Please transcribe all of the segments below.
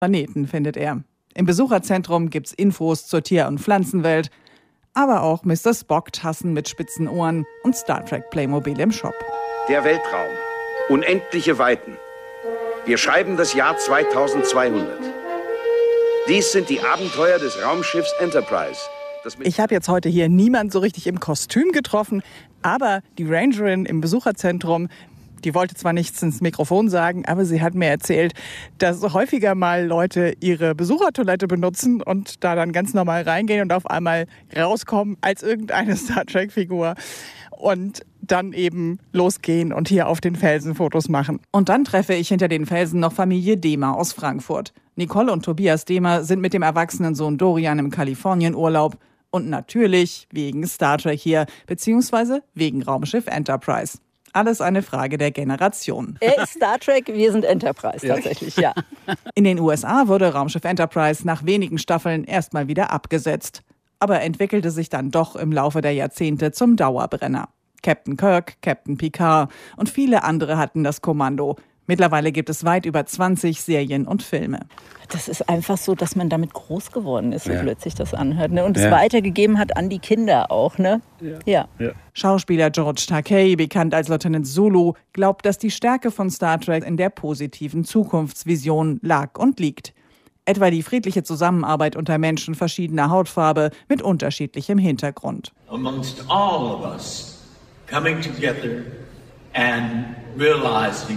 Planeten, findet er. Im Besucherzentrum gibt's Infos zur Tier- und Pflanzenwelt, aber auch Mr. Spock-Tassen mit spitzen Ohren und Star Trek Playmobil im Shop. Der Weltraum. Unendliche Weiten. Wir schreiben das Jahr 2200. Dies sind die Abenteuer des Raumschiffs Enterprise. Ich habe jetzt heute hier niemand so richtig im Kostüm getroffen, aber die Rangerin im Besucherzentrum, die wollte zwar nichts ins Mikrofon sagen, aber sie hat mir erzählt, dass häufiger mal Leute ihre Besuchertoilette benutzen und da dann ganz normal reingehen und auf einmal rauskommen als irgendeine Star Trek-Figur und dann eben losgehen und hier auf den Felsen Fotos machen. Und dann treffe ich hinter den Felsen noch Familie Dehmer aus Frankfurt. Nicole und Tobias Dehmer sind mit dem erwachsenen Sohn Dorian im Kalifornienurlaub und natürlich wegen Star Trek hier, beziehungsweise wegen Raumschiff Enterprise. Alles eine Frage der Generation. Er ist Star Trek, wir sind Enterprise tatsächlich, ja. In den USA wurde Raumschiff Enterprise nach wenigen Staffeln erstmal wieder abgesetzt. Aber entwickelte sich dann doch im Laufe der Jahrzehnte zum Dauerbrenner. Captain Kirk, Captain Picard und viele andere hatten das Kommando. Mittlerweile gibt es weit über 20 Serien und Filme. Das ist einfach so, dass man damit groß geworden ist, so plötzlich das anhört. Ne? Und es weitergegeben hat an die Kinder auch. Ne? Ja. Schauspieler George Takei, bekannt als Lieutenant Zulu, glaubt, dass die Stärke von Star Trek in der positiven Zukunftsvision lag und liegt. Etwa die friedliche Zusammenarbeit unter Menschen verschiedener Hautfarbe mit unterschiedlichem Hintergrund. Amongst all of us coming together and realizing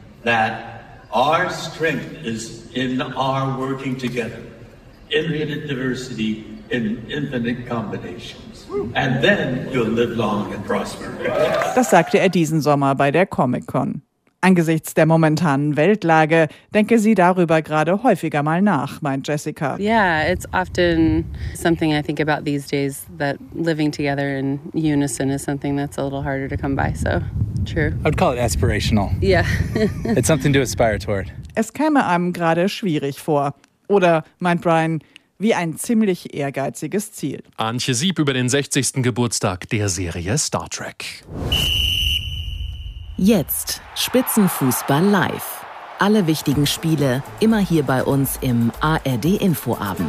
that our strength is in our working together, infinite diversity in infinite combinations. And then you'll live long and prosper. Das sagte er diesen Sommer bei der Comic-Con. Angesichts der momentanen Weltlage denke sie darüber gerade häufiger mal nach, meint Jessica. Yeah, it's often something I think about these days, that living together in unison is something that's a little harder to come by, so true. I would call it aspirational. Yeah. It's something to aspire toward. Es käme einem gerade schwierig vor. Oder, meint Brian, wie ein ziemlich ehrgeiziges Ziel. Antje Sieb über den 60. Geburtstag der Serie Star Trek. Jetzt Spitzenfußball live. Alle wichtigen Spiele immer hier bei uns im ARD Infoabend.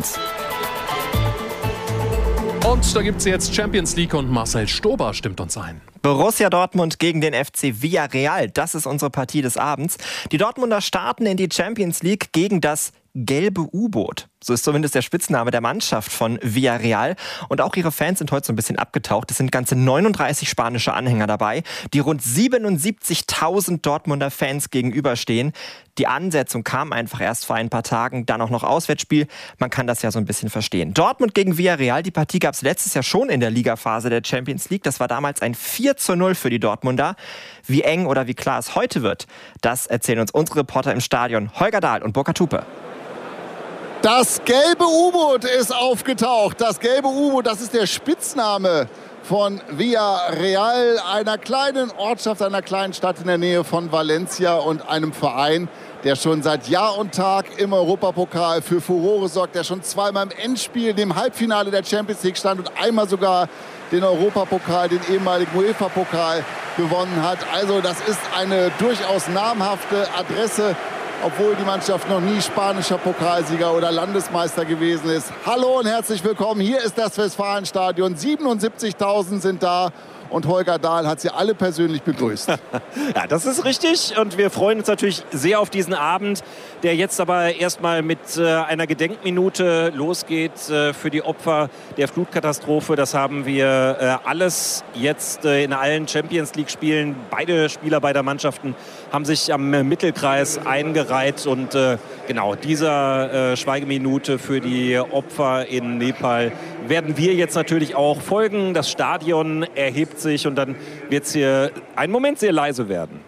Und da gibt's jetzt Champions League und Marcel Stober stimmt uns ein. Borussia Dortmund gegen den FC Villarreal, das ist unsere Partie des Abends. Die Dortmunder starten in die Champions League gegen das gelbe U-Boot. So ist zumindest der Spitzname der Mannschaft von Villarreal. Und auch ihre Fans sind heute so ein bisschen abgetaucht. Es sind ganze 39 spanische Anhänger dabei, die rund 77.000 Dortmunder Fans gegenüberstehen. Die Ansetzung kam einfach erst vor ein paar Tagen, dann auch noch Auswärtsspiel. Man kann das ja so ein bisschen verstehen. Dortmund gegen Villarreal, die Partie gab es letztes Jahr schon in der Ligaphase der Champions League. Das war damals ein 4:0 für die Dortmunder. Wie eng oder wie klar es heute wird, das erzählen uns unsere Reporter im Stadion, Holger Dahl und Burkhard Hupe. Das gelbe U-Boot ist aufgetaucht. Das gelbe U-Boot, das ist der Spitzname von Villarreal, einer kleinen Ortschaft, einer kleinen Stadt in der Nähe von Valencia und einem Verein, der schon seit Jahr und Tag im Europapokal für Furore sorgt, der schon zweimal im Endspiel, dem Halbfinale der Champions League stand und einmal sogar den Europapokal, den ehemaligen UEFA-Pokal gewonnen hat. Also das ist eine durchaus namhafte Adresse, obwohl die Mannschaft noch nie spanischer Pokalsieger oder Landesmeister gewesen ist. Hallo und herzlich willkommen. Hier ist das Westfalenstadion. 77.000 sind da. Und Holger Dahl hat sie alle persönlich begrüßt. Ja, das ist richtig. Und wir freuen uns natürlich sehr auf diesen Abend, der jetzt aber erstmal mit einer Gedenkminute losgeht für die Opfer der Flutkatastrophe. Das haben wir alles jetzt in allen Champions-League-Spielen. Beide Spieler beider Mannschaften haben sich am Mittelkreis eingereiht. Und genau dieser Schweigeminute für die Opfer in Nepal werden wir jetzt natürlich auch folgen. Das Stadion erhebt sich und dann wird es hier einen Moment sehr leise werden.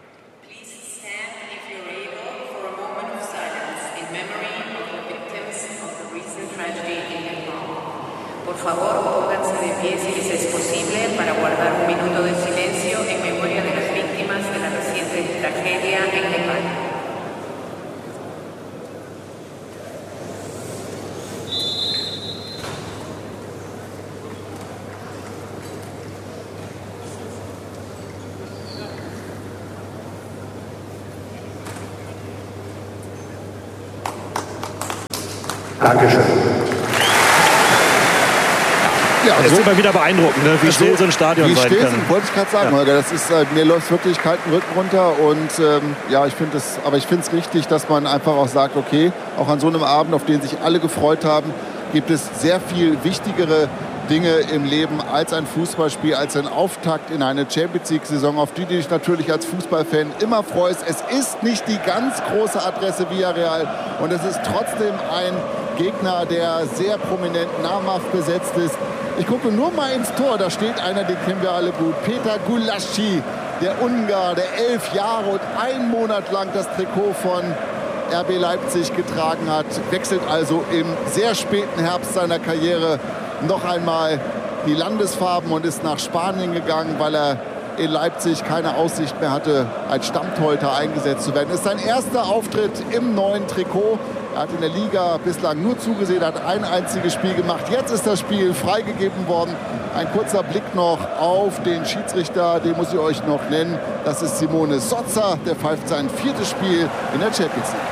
Por favor, pónganse de pie si les es posible para guardar un minuto de silencio en memoria de las víctimas de la reciente tragedia en Nepal. Dankeschön. Ja, das ist immer wieder beeindruckend, ne? Wie still so ein Stadion sein kann. Wollte ich gerade sagen, Holger, das ist, mir läuft es wirklich kalten Rücken runter und ja, ich finde es richtig, dass man einfach auch sagt, okay, auch an so einem Abend, auf den sich alle gefreut haben, gibt es sehr viel wichtigere Dinge im Leben als ein Fußballspiel, als ein Auftakt in eine Champions-League-Saison, auf die du dich natürlich als Fußballfan immer freust. Es ist nicht die ganz große Adresse Villarreal und es ist trotzdem ein Gegner, der sehr prominent namhaft besetzt ist. Ich gucke nur mal ins Tor, da steht einer, den kennen wir alle gut, Peter Gulácsi, der Ungar, der 11 Jahre und 1 Monat lang das Trikot von RB Leipzig getragen hat, wechselt also im sehr späten Herbst seiner Karriere noch einmal die Landesfarben und ist nach Spanien gegangen, weil er in Leipzig keine Aussicht mehr hatte, als Stammtorhüter eingesetzt zu werden. Es ist sein erster Auftritt im neuen Trikot. Er hat in der Liga bislang nur zugesehen, hat ein einziges Spiel gemacht. Jetzt ist das Spiel freigegeben worden. Ein kurzer Blick noch auf den Schiedsrichter, den muss ich euch noch nennen. Das ist Simone Sozza, der pfeift sein 4. Spiel in der Champions League.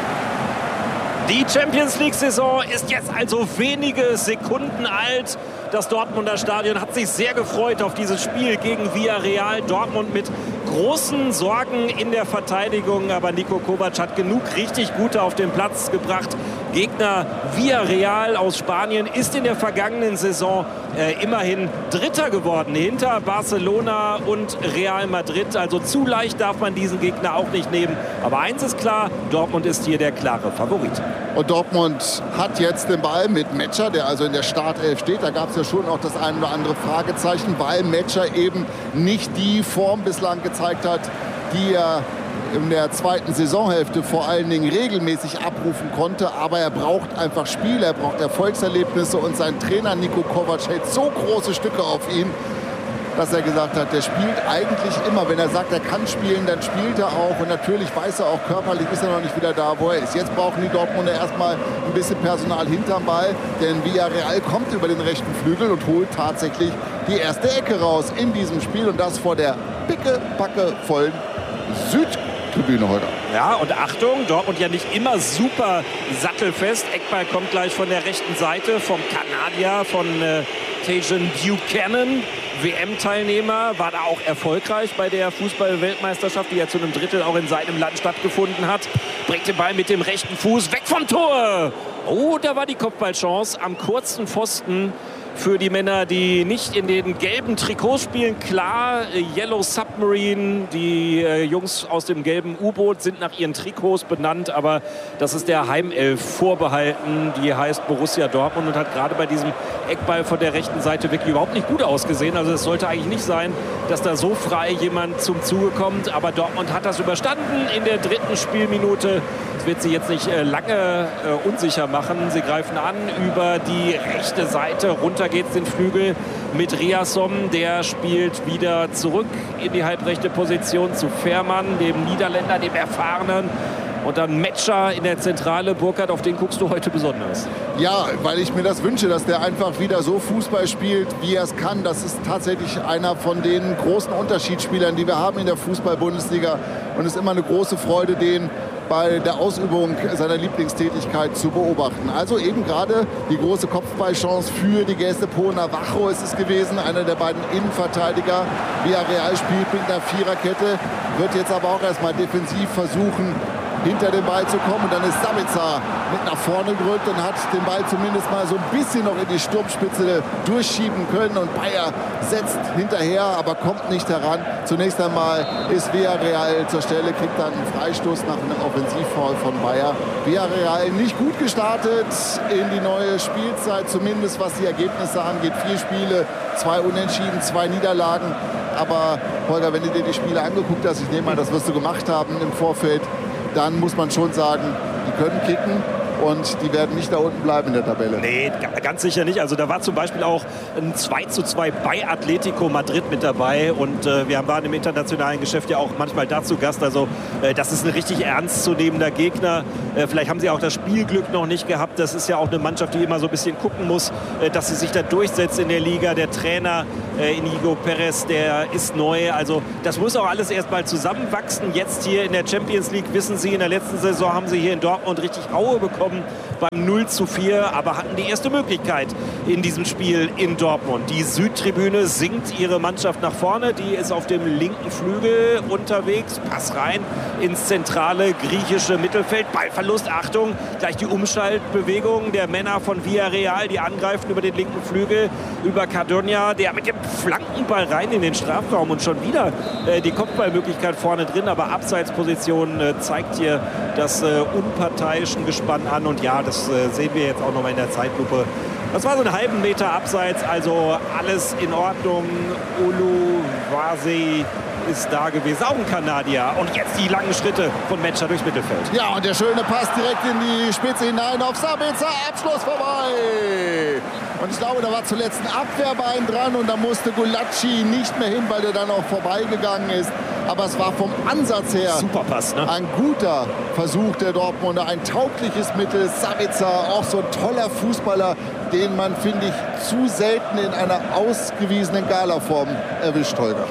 Die Champions-League-Saison ist jetzt also wenige Sekunden alt. Das Dortmunder Stadion hat sich sehr gefreut auf dieses Spiel gegen Villarreal. Dortmund mit großen Sorgen in der Verteidigung, aber Niko Kovac hat genug richtig Gute auf den Platz gebracht. Gegner Villarreal aus Spanien ist in der vergangenen Saison immerhin Dritter geworden, hinter Barcelona und Real Madrid. Also zu leicht darf man diesen Gegner auch nicht nehmen. Aber eins ist klar, Dortmund ist hier der klare Favorit. Und Dortmund hat jetzt den Ball mit Metscher, der also in der Startelf steht. Da gab es ja schon auch das ein oder andere Fragezeichen, weil Metscher eben nicht die Form bislang gezeigt hat, die er in der zweiten Saisonhälfte vor allen Dingen regelmäßig abrufen konnte. Aber er braucht einfach Spiel, er braucht Erfolgserlebnisse und sein Trainer Niko Kovac hält so große Stücke auf ihn, dass er gesagt hat, der spielt eigentlich immer. Wenn er sagt, er kann spielen, dann spielt er auch. Und natürlich weiß er auch, körperlich ist er noch nicht wieder da, wo er ist. Jetzt brauchen die Dortmunder erstmal ein bisschen Personal hinterm Ball. Denn Villarreal kommt über den rechten Flügel und holt tatsächlich die erste Ecke raus in diesem Spiel. Und das vor der picke-packe vollen Südtribüne heute. Ja, und Achtung, Dortmund ja nicht immer super sattelfest. Eckball kommt gleich von der rechten Seite vom Kanadier, von Tajon Buchanan. WM-Teilnehmer, war da auch erfolgreich bei der Fußball-Weltmeisterschaft, die ja zu einem Drittel auch in seinem Land stattgefunden hat. Bringt den Ball mit dem rechten Fuß weg vom Tor. Oh, da war die Kopfballchance am kurzen Pfosten für die Männer, die nicht in den gelben Trikots spielen. Klar, Yellow Submarine, die Jungs aus dem gelben U-Boot sind nach ihren Trikots benannt, aber das ist der Heimelf vorbehalten. Die heißt Borussia Dortmund und hat gerade bei diesem Eckball von der rechten Seite wirklich überhaupt nicht gut ausgesehen. Also es sollte eigentlich nicht sein, dass da so frei jemand zum Zuge kommt. Aber Dortmund hat das überstanden in der 3. Spielminute. Das wird sie jetzt nicht lange unsicher machen. Sie greifen an über die rechte Seite. Runter geht's den Flügel mit Riasson. Der spielt wieder zurück in die halbrechte Position zu Fährmann, dem Niederländer, dem Erfahrenen. Und dann Metscher in der Zentrale. Burkhard, auf den guckst du heute besonders. Ja, weil ich mir das wünsche, dass der einfach wieder so Fußball spielt, wie er es kann. Das ist tatsächlich einer von den großen Unterschiedsspielern, die wir haben in der Fußball-Bundesliga. Und es ist immer eine große Freude, den bei der Ausübung seiner Lieblingstätigkeit zu beobachten. Also eben gerade die große Kopfballchance für die Gäste. Navarro ist es gewesen, einer der beiden Innenverteidiger. Villarreal spielt mit einer Viererkette, wird jetzt aber auch erstmal defensiv versuchen, hinter den Ball zu kommen. Und dann ist Sabitzer mit nach vorne gerückt und hat den Ball zumindest mal so ein bisschen noch in die Sturmspitze durchschieben können. Und Bayer setzt hinterher, aber kommt nicht heran. Zunächst einmal ist Villarreal zur Stelle, kriegt dann einen Freistoß nach einem Offensivfoul von Bayer. Villarreal nicht gut gestartet in die neue Spielzeit, zumindest was die Ergebnisse angeht. 4 Spiele, 2 Unentschieden, 2 Niederlagen. Aber Holger, wenn du dir die Spiele angeguckt hast, ich nehme an, das wirst du gemacht haben im Vorfeld, dann muss man schon sagen, die können kicken und die werden nicht da unten bleiben in der Tabelle. Nee, ganz sicher nicht. Also da war zum Beispiel auch ein 2:2 bei Atletico Madrid mit dabei und wir waren im internationalen Geschäft ja auch manchmal dazu Gast. Also das ist ein richtig ernstzunehmender Gegner. Vielleicht haben sie auch das Spielglück noch nicht gehabt. Das ist ja auch eine Mannschaft, die immer so ein bisschen gucken muss, dass sie sich da durchsetzt in der Liga. Der Trainer Inigo Perez, der ist neu. Also das muss auch alles erstmal zusammenwachsen. Jetzt hier in der Champions League, wissen Sie, in der letzten Saison haben sie hier in Dortmund richtig Aue bekommen bekommen beim 0:4, aber hatten die erste Möglichkeit in diesem Spiel in Dortmund. Die Südtribüne singt ihre Mannschaft nach vorne, die ist auf dem linken Flügel unterwegs, Pass rein ins zentrale griechische Mittelfeld, Ballverlust, Achtung, gleich die Umschaltbewegung der Männer von Villarreal, die angreifen über den linken Flügel, über Cardona, der mit dem Flankenball rein in den Strafraum und schon wieder die Kopfballmöglichkeit vorne drin, aber Abseitsposition zeigt hier das unparteiischen Gespann an und ja, das sehen wir jetzt auch noch mal in der Zeitlupe. Das war so einen halben Meter abseits, also alles in Ordnung. Oluwase ist da gewesen, auch ein Kanadier. Und jetzt die langen Schritte von Metscher durchs Mittelfeld. Ja, und der schöne Pass direkt in die Spitze hinein auf Sabitzer. Abschluss vorbei. Und ich glaube, da war zuletzt ein Abwehrbein dran und da musste Gulácsi nicht mehr hin, weil er dann auch vorbeigegangen ist. Aber es war vom Ansatz her super Pass, ne? Ein guter Versuch der Dortmunder, ein taugliches Mittel. Sabitzer, auch so ein toller Fußballer, den man, finde ich, zu selten in einer ausgewiesenen Galaform erwischt, Holger.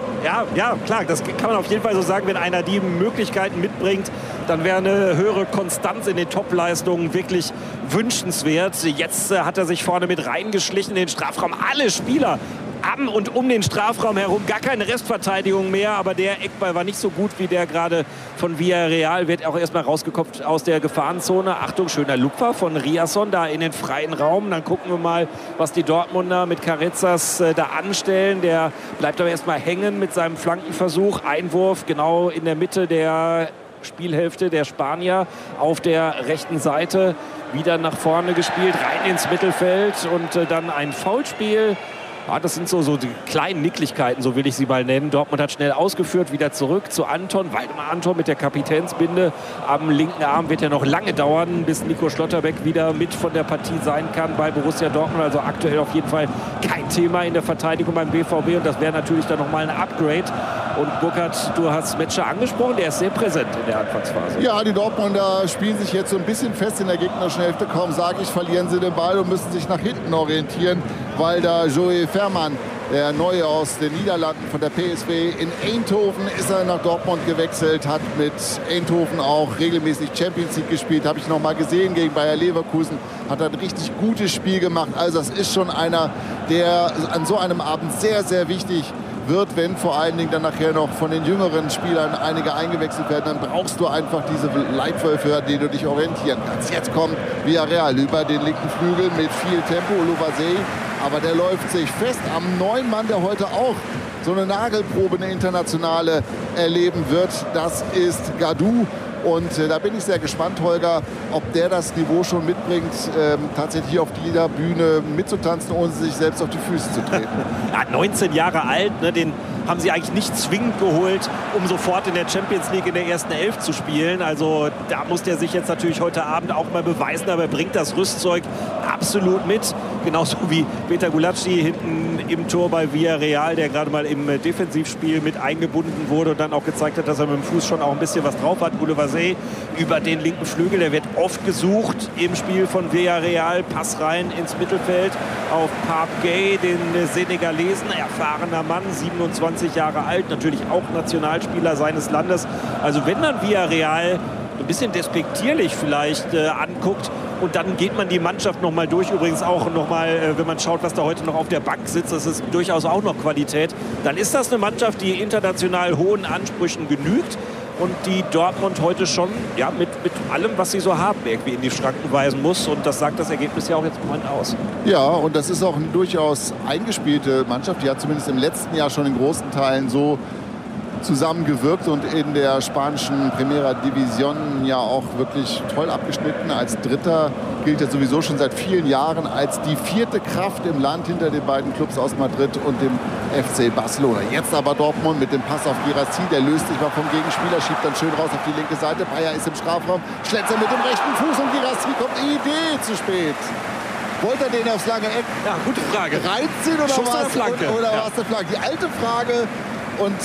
Ja, klar, das kann man auf jeden Fall so sagen, wenn einer die Möglichkeiten mitbringt, dann wäre eine höhere Konstanz in den Top-Leistungen wirklich wünschenswert. Jetzt hat er sich vorne mit reingeschlichen in den Strafraum. Alle Spieler am und um den Strafraum herum, gar keine Restverteidigung mehr, aber der Eckball war nicht so gut wie der gerade von Villarreal, wird auch erstmal rausgekopft aus der Gefahrenzone. Achtung, schöner Lupfer von Riasson da in den freien Raum. Dann gucken wir mal, was die Dortmunder mit Carezas da anstellen. Der bleibt aber erstmal hängen mit seinem Flankenversuch. Einwurf genau in der Mitte der Spielhälfte der Spanier auf der rechten Seite. Wieder nach vorne gespielt, rein ins Mittelfeld und dann ein Foulspiel. Ja, das sind so die kleinen Nicklichkeiten, so will ich sie mal nennen. Dortmund hat schnell ausgeführt, wieder zurück zu Anton. Waldemar Anton mit der Kapitänsbinde am linken Arm. Wird ja noch lange dauern, bis Nico Schlotterbeck wieder mit von der Partie sein kann bei Borussia Dortmund. Also aktuell auf jeden Fall kein Thema in der Verteidigung beim BVB. Und das wäre natürlich dann nochmal ein Upgrade. Und Burkhard, du hast Metscher angesprochen, der ist sehr präsent in der Anfangsphase. Ja, die Dortmunder spielen sich jetzt so ein bisschen fest in der gegnerischen Hälfte. Kaum sage ich, verlieren sie den Ball und müssen sich nach hinten orientieren, weil da Joey Veerman, der Neue aus den Niederlanden von der PSV in Eindhoven, ist er nach Dortmund gewechselt, hat mit Eindhoven auch regelmäßig Champions League gespielt, habe ich noch mal gesehen gegen Bayer Leverkusen, hat ein richtig gutes Spiel gemacht. Also das ist schon einer, der an so einem Abend sehr, sehr wichtig wird, wenn vor allen Dingen dann nachher noch von den jüngeren Spielern einige eingewechselt werden, dann brauchst du einfach diese Leitwölfe, an denen du dich orientieren kannst. Jetzt kommt Villarreal über den linken Flügel mit viel Tempo, Oluwase, aber der läuft sich fest am neuen Mann, der heute auch so eine Nagelprobe, eine internationale erleben wird. Das ist Gadou. Und da bin ich sehr gespannt, Holger, ob der das Niveau schon mitbringt, tatsächlich hier auf dieser Bühne mitzutanzen, ohne sich selbst auf die Füße zu treten. Ja, 19 Jahre alt, ne, den haben sie eigentlich nicht zwingend geholt, um sofort in der Champions League in der ersten Elf zu spielen. Also da muss der sich jetzt natürlich heute Abend auch mal beweisen, aber er bringt das Rüstzeug absolut mit. Genauso wie Peter Gulácsi hinten im Tor bei Villarreal, der gerade mal im Defensivspiel mit eingebunden wurde und dann auch gezeigt hat, dass er mit dem Fuß schon auch ein bisschen was drauf hat. Oluwase über den linken Flügel, der wird oft gesucht im Spiel von Villarreal. Pass rein ins Mittelfeld auf Pape Gueye, den Senegalesen, erfahrener Mann, 27 Jahre alt, natürlich auch Nationalspieler seines Landes. Also wenn man Villarreal ein bisschen despektierlich vielleicht anguckt, und dann geht man die Mannschaft noch mal durch. Übrigens auch noch mal, wenn man schaut, was da heute noch auf der Bank sitzt, das ist durchaus auch noch Qualität. Dann ist das eine Mannschaft, die international hohen Ansprüchen genügt und die Dortmund heute schon mit allem, was sie so haben, irgendwie in die Schranken weisen muss. Und das sagt das Ergebnis ja auch jetzt im Moment aus. Ja, und das ist auch eine durchaus eingespielte Mannschaft. Die hat zumindest im letzten Jahr schon in großen Teilen so zusammengewirkt und in der spanischen Primera División ja auch wirklich toll abgeschnitten. Als Dritter gilt er sowieso schon seit vielen Jahren als die vierte Kraft im Land hinter den beiden Clubs aus Madrid und dem FC Barcelona. Jetzt aber Dortmund mit dem Pass auf Guirassy, der löst sich mal vom Gegenspieler, schiebt dann schön raus auf die linke Seite. Bayer ist im Strafraum, Schletzer mit dem rechten Fuß und Guirassy kommt die Idee zu spät. Wollte er den aufs lange Eck? Ja, gute Frage. Reinziehen oder war es der Flanke? Die alte Frage und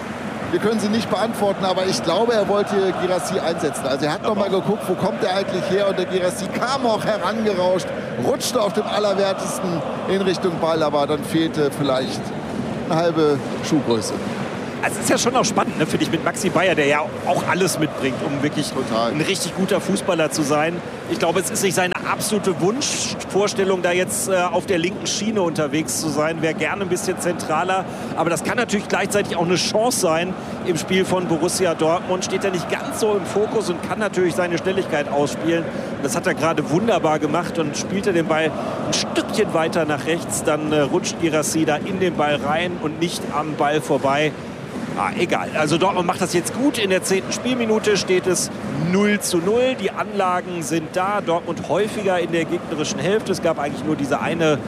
wir können sie nicht beantworten, aber ich glaube, er wollte Guirassy einsetzen. Also er hat noch mal geguckt, wo kommt er eigentlich her, und der Guirassy kam auch herangerauscht, rutschte auf dem Allerwertesten in Richtung Ball, aber dann fehlte vielleicht eine halbe Schuhgröße. Also es ist ja schon auch spannend, ne, finde ich, mit Maxi Bayer, der ja auch alles mitbringt, um wirklich ein richtig guter Fußballer zu sein. Ich glaube, es ist nicht seine absolute Wunschvorstellung, da jetzt auf der linken Schiene unterwegs zu sein. Wäre gerne ein bisschen zentraler. Aber das kann natürlich gleichzeitig auch eine Chance sein im Spiel von Borussia Dortmund. Steht er nicht ganz so im Fokus und kann natürlich seine Schnelligkeit ausspielen. Das hat er gerade wunderbar gemacht und spielte den Ball ein Stückchen weiter nach rechts. Dann rutscht Guirassy da in den Ball rein und nicht am Ball vorbei. Egal, also Dortmund macht das jetzt gut. In der 10. Spielminute steht es 0:0. Die Anlagen sind da. Dortmund häufiger in der gegnerischen Hälfte. Es gab eigentlich nur diese eine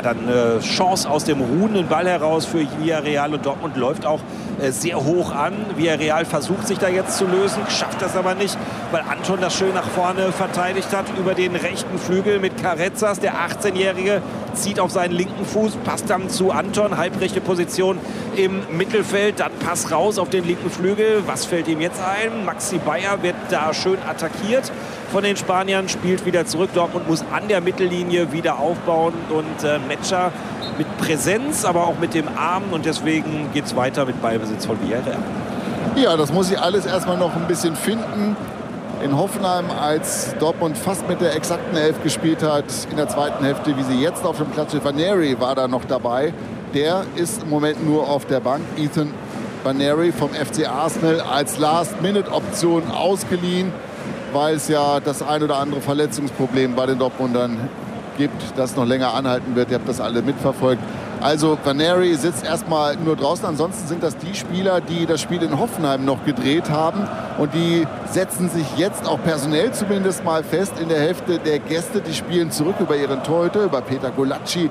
Chance aus dem ruhenden Ball heraus für Villarreal. Und Dortmund läuft auch sehr hoch an. Villarreal versucht sich da jetzt zu lösen, schafft das aber nicht, weil Anton das schön nach vorne verteidigt hat über den rechten Flügel mit Carezas. Der 18-Jährige zieht auf seinen linken Fuß, passt dann zu Anton, halbrechte Position im Mittelfeld, dann Pass raus auf den linken Flügel. Was fällt ihm jetzt ein? Maxi Bayer wird da schön attackiert von den Spaniern, spielt wieder zurück. Dortmund muss an der Mittellinie wieder aufbauen und Mecha mit Präsenz, aber auch mit dem Arm, und deswegen geht es weiter mit Ballbesitz von Villarreal. Ja, das muss ich alles erstmal noch ein bisschen finden. In Hoffenheim, als Dortmund fast mit der exakten Elf gespielt hat, in der zweiten Hälfte, wie sie jetzt auf dem Platz steht. Vaneri war da noch dabei. Der ist im Moment nur auf der Bank. Ethan Vaneri vom FC Arsenal als Last-Minute-Option ausgeliehen, weil es ja das ein oder andere Verletzungsproblem bei den Dortmundern gibt, das noch länger anhalten wird. Ihr habt das alle mitverfolgt. Also Vaneri sitzt erstmal nur draußen. Ansonsten sind das die Spieler, die das Spiel in Hoffenheim noch gedreht haben. Und die setzen sich jetzt auch personell zumindest mal fest in der Hälfte der Gäste. Die spielen zurück über ihren Torhüter, über Peter Golacci.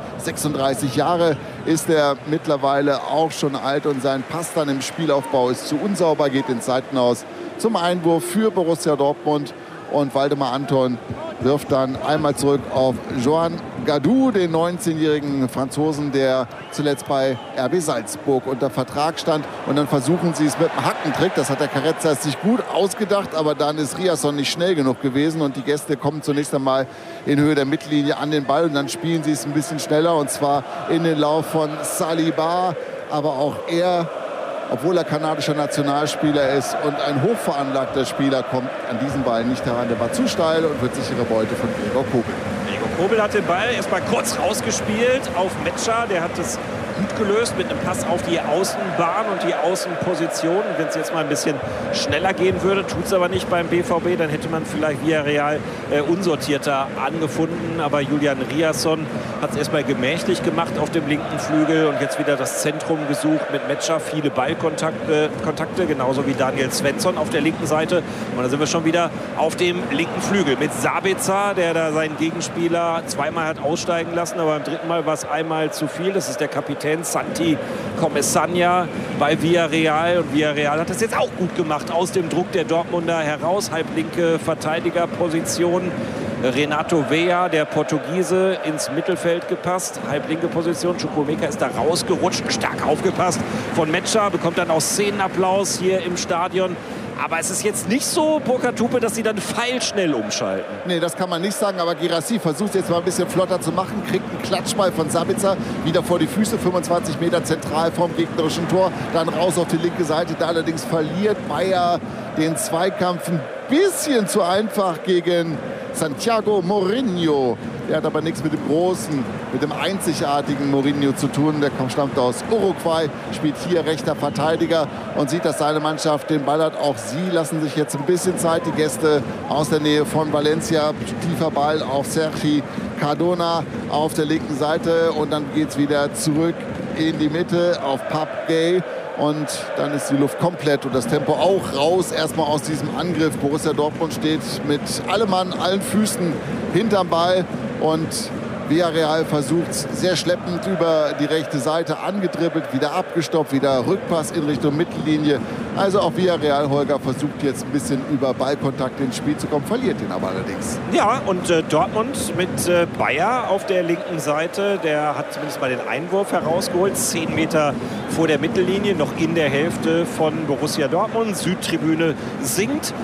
36 Jahre ist er mittlerweile auch schon alt. Und sein Pass dann im Spielaufbau ist zu unsauber, geht ins Seitenhaus zum Einwurf für Borussia Dortmund. Und Waldemar Anton wirft dann einmal zurück auf Joan Gadou, den 19-jährigen Franzosen, der zuletzt bei RB Salzburg unter Vertrag stand. Und dann versuchen sie es mit einem Hackentrick. Das hat der Carezas sich gut ausgedacht, aber dann ist Riasson nicht schnell genug gewesen. Und die Gäste kommen zunächst einmal in Höhe der Mittellinie an den Ball. Und dann spielen sie es ein bisschen schneller, und zwar in den Lauf von Saliba. Aber auch er, obwohl er kanadischer Nationalspieler ist und ein hochveranlagter Spieler, kommt an diesen Ball nicht heran. Der war zu steil und wird sichere Beute von Gregor Kobel. Gregor Kobel hat den Ball erstmal kurz rausgespielt auf Mecha. Der hat es gut gelöst mit einem Pass auf die Außenbahn und die Außenposition. Wenn es jetzt mal ein bisschen schneller gehen würde, tut es aber nicht beim BVB, dann hätte man vielleicht Villarreal unsortierter angefunden. Aber Julian Riasson hat es erstmal gemächlich gemacht auf dem linken Flügel und jetzt wieder das Zentrum gesucht mit Mecha. Viele Ballkontakte, genauso wie Daniel Svensson auf der linken Seite. Und dann sind wir schon wieder auf dem linken Flügel mit Sabitzer, der da seinen Gegenspieler zweimal hat aussteigen lassen, aber beim dritten Mal war es einmal zu viel. Das ist der Kapitän Santi Comesaña bei Villarreal. Und Villarreal hat das jetzt auch gut gemacht aus dem Druck der Dortmunder heraus. Halblinke Verteidigerposition. Renato Vea, der Portugiese, ins Mittelfeld gepasst. Halblinke Position. Chukwuemeka ist da rausgerutscht. Stark aufgepasst von Mecha. Bekommt dann auch Szenenapplaus hier im Stadion. Aber es ist jetzt nicht so, Burkhard Hupe, dass sie dann pfeilschnell umschalten. Nee, das kann man nicht sagen. Aber Guirassy versucht jetzt mal ein bisschen flotter zu machen. Kriegt einen Klatschball von Sabitzer wieder vor die Füße. 25 Meter zentral vom gegnerischen Tor. Dann raus auf die linke Seite. Da allerdings verliert Bayer den Zweikampf ein bisschen zu einfach gegen Santiago Mourinho. Der hat aber nichts mit dem großen, mit dem einzigartigen Mourinho zu tun. Der stammt aus Uruguay, spielt hier rechter Verteidiger und sieht, dass seine Mannschaft den Ball hat. Auch sie lassen sich jetzt ein bisschen Zeit. Die Gäste aus der Nähe von Valencia. Tiefer Ball auf Sergi Cardona auf der linken Seite. Und dann geht es wieder zurück in die Mitte auf Pape Gay. Und dann ist die Luft komplett und das Tempo auch raus. Erstmal aus diesem Angriff. Borussia Dortmund steht mit allem Mann, allen Füßen hinterm Ball. Und Villarreal versucht sehr schleppend über die rechte Seite, angedribbelt, wieder abgestoppt, wieder Rückpass in Richtung Mittellinie. Also auch Villarreal, Holger, versucht jetzt ein bisschen über Ballkontakt ins Spiel zu kommen, verliert den aber allerdings. Ja, und Dortmund mit Bayer auf der linken Seite, der hat zumindest mal den Einwurf herausgeholt, 10 Meter vor der Mittellinie, noch in der Hälfte von Borussia Dortmund. Südtribüne singt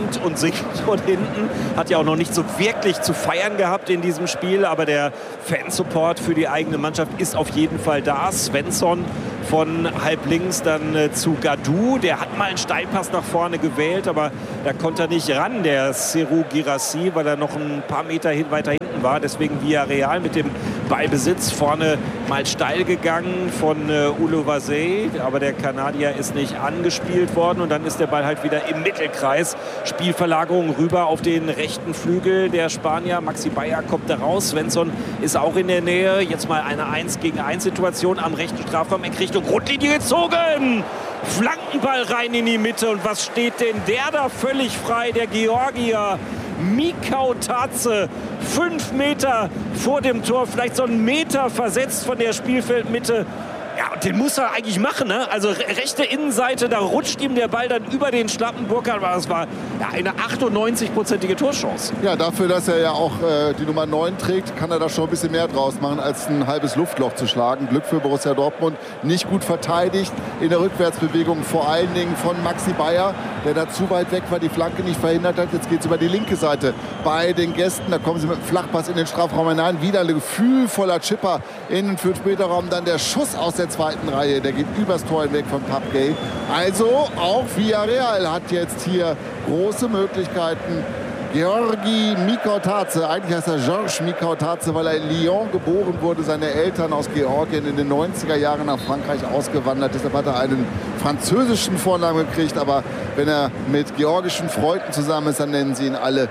von hinten. Hat ja auch noch nicht so wirklich zu feiern gehabt in diesem Spiel, aber der Fansupport für die eigene Mannschaft ist auf jeden Fall da. Svensson von halb links dann zu Gadou. Der hat mal einen Steilpass nach vorne gewählt, aber da konnte er nicht ran, der Serhou Guirassy, weil er noch ein paar Meter weiter hinten war. Deswegen Villarreal mit dem Ballbesitz vorne mal steil gegangen von Uluwase, aber der Kanadier ist nicht angespielt worden und dann ist der Ball halt wieder im Mittelkreis. Spielverlagerung rüber auf den rechten Flügel der Spanier. Maxi Bayer kommt da raus, Svensson ist auch in der Nähe. Jetzt mal eine 1-gegen-1-Situation am rechten Strafraum, Richtung Grundlinie gezogen. Flankenball rein in die Mitte und was steht denn der da völlig frei, der Georgier? Mikau Tatze, 5 Meter vor dem Tor, vielleicht so einen Meter versetzt von der Spielfeldmitte. Ja, und den muss er eigentlich machen, ne? Also rechte Innenseite, da rutscht ihm der Ball dann über den Schlappen. Burkhardt, aber das war ja eine 98-prozentige Torchance. Ja, dafür, dass er ja auch die Nummer 9 trägt, kann er da schon ein bisschen mehr draus machen, als ein halbes Luftloch zu schlagen. Glück für Borussia Dortmund, nicht gut verteidigt in der Rückwärtsbewegung, vor allen Dingen von Maxi Bayer, der da zu weit weg war, die Flanke nicht verhindert hat. Jetzt geht es über die linke Seite bei den Gästen. Da kommen sie mit dem Flachpass in den Strafraum hinein. Wieder ein gefühlvoller Chipper in den 5-Meter-Raum. Dann der Schuss aus der zweiten Reihe, der geht übers Tor hinweg von Pape Gueye. Also auch Villarreal hat jetzt hier große Möglichkeiten. Georgi Mikau Tatze, eigentlich heißt er Georges Mikau Tatze, weil er in Lyon geboren wurde, seine Eltern aus Georgien in den 90er Jahren nach Frankreich ausgewandert. Deshalb hat er einen französischen Vornamen gekriegt, aber wenn er mit georgischen Freunden zusammen ist, dann nennen sie ihn alle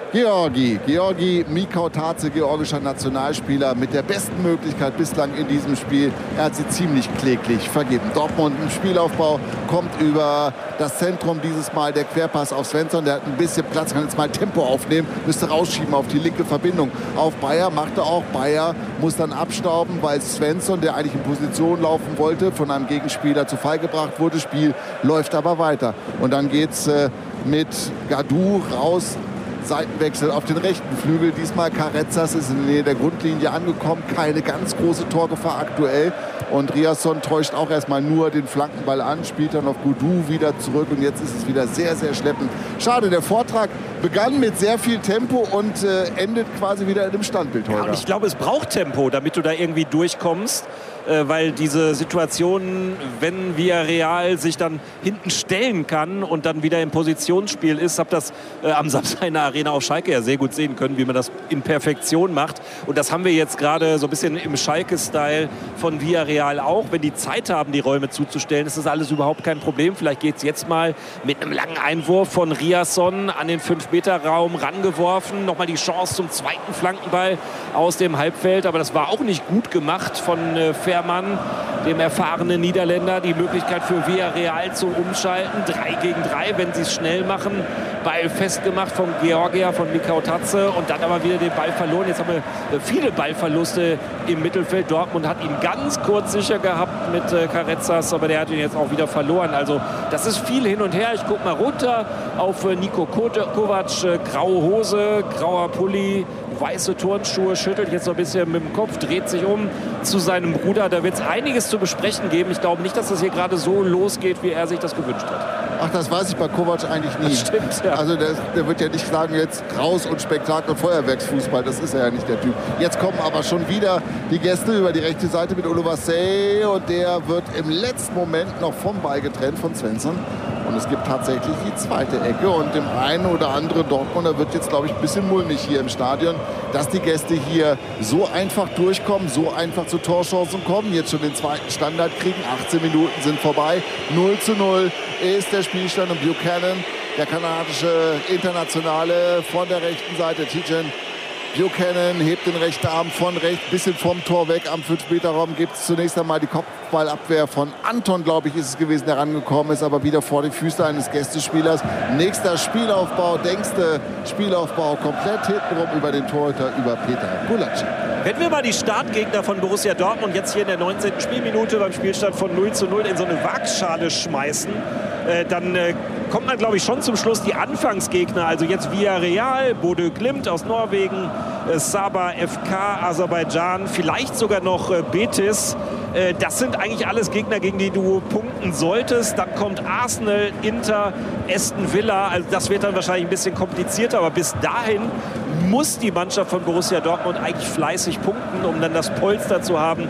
Georgi Mikau Tatze, georgischer Nationalspieler, mit der besten Möglichkeit bislang in diesem Spiel. Er hat sie ziemlich kläglich vergeben. Dortmund im Spielaufbau kommt über das Zentrum, dieses Mal der Querpass auf Svensson. Der hat ein bisschen Platz, kann jetzt mal Tempo aufnehmen, müsste rausschieben auf die linke Verbindung. Auf Bayer, macht er auch. Bayer muss dann abstauben, weil Svensson, der eigentlich in Position laufen wollte, von einem Gegenspieler zu Fall gebracht wurde. Spiel läuft aber weiter. Und dann geht's mit Gadou raus. Seitenwechsel auf den rechten Flügel. Diesmal Carrezzas ist in der Nähe der Grundlinie angekommen. Keine ganz große Torgefahr aktuell. Und Riasson täuscht auch erstmal nur den Flankenball an, spielt dann auf Gadou wieder zurück. Und jetzt ist es wieder sehr, sehr schleppend. Schade, der Vortrag begann mit sehr viel Tempo und endet quasi wieder in dem Standbild heute. Ja, und ich glaube, es braucht Tempo, damit du da irgendwie durchkommst. Weil diese Situation, wenn Villarreal sich dann hinten stellen kann und dann wieder im Positionsspiel ist, habe das am Samstag in der Arena auf Schalke ja sehr gut sehen können, wie man das in Perfektion macht. Und das haben wir jetzt gerade so ein bisschen im Schalke-Style von Villarreal auch. Wenn die Zeit haben, die Räume zuzustellen, ist das alles überhaupt kein Problem. Vielleicht geht es jetzt mal mit einem langen Einwurf von Riasson an den 5-Meter-Raum rangeworfen. Nochmal die Chance zum zweiten Flankenball aus dem Halbfeld. Aber das war auch nicht gut gemacht von Fährmann, dem erfahrenen Niederländer. Die Möglichkeit für Villarreal zu umschalten. 3 gegen 3, wenn sie es schnell machen. Ball festgemacht vom Georgier, von Mikau Tatze und dann aber wieder den Ball verloren. Jetzt haben wir viele Ballverluste im Mittelfeld. Dortmund hat ihn ganz kurz sicher gehabt mit Carrezzas, aber der hat ihn jetzt auch wieder verloren. Also das ist viel hin und her. Ich gucke mal runter auf Niko Kovac. Graue Hose, grauer Pulli, weiße Turnschuhe, schüttelt jetzt so ein bisschen mit dem Kopf, dreht sich um zu seinem Bruder. Da wird es einiges zu besprechen geben. Ich glaube nicht, dass das hier gerade so losgeht, wie er sich das gewünscht hat. Ach, das weiß ich bei Kovac eigentlich nie. Das stimmt, ja. Also der wird ja nicht sagen, jetzt raus und Spektakel und Feuerwerksfußball. Das ist er ja nicht, der Typ. Jetzt kommen aber schon wieder die Gäste über die rechte Seite mit Uluwase und der wird im letzten Moment noch vom Ball getrennt von Svensson. Und es gibt tatsächlich die zweite Ecke und dem einen oder anderen Dortmunder wird jetzt, glaube ich, ein bisschen mulmig hier im Stadion, dass die Gäste hier so einfach durchkommen, so einfach zu Torchancen kommen, jetzt schon den zweiten Standard kriegen. 18 Minuten sind vorbei. 0:0 ist der Spielstand und Buchanan, der kanadische Internationale von der rechten Seite, Tidjane Buchanan hebt den rechten Arm von rechts, bisschen vom Tor weg. Am 5-Meter-Raum gibt es zunächst einmal die Kopfballabwehr von Anton, glaube ich, ist es gewesen, der rangekommen ist, aber wieder vor die Füße eines Gästespielers. Nächster Spielaufbau, denkste Spielaufbau, komplett hintenrum über den Torhüter, über Peter Gulacsi. Wenn wir mal die Startgegner von Borussia Dortmund jetzt hier in der 19. Spielminute beim Spielstand von 0:0 in so eine Waagschale schmeißen, dann kommt man, glaube ich, schon zum Schluss die Anfangsgegner. Also jetzt Villarreal, Bodø Glimt aus Norwegen, Sabah FK, Aserbaidschan, vielleicht sogar noch Betis. Das sind eigentlich alles Gegner, gegen die du punkten solltest. Dann kommt Arsenal, Inter, Aston Villa. Also das wird dann wahrscheinlich ein bisschen komplizierter. Aber bis dahin muss die Mannschaft von Borussia Dortmund eigentlich fleißig punkten, um dann das Polster zu haben, um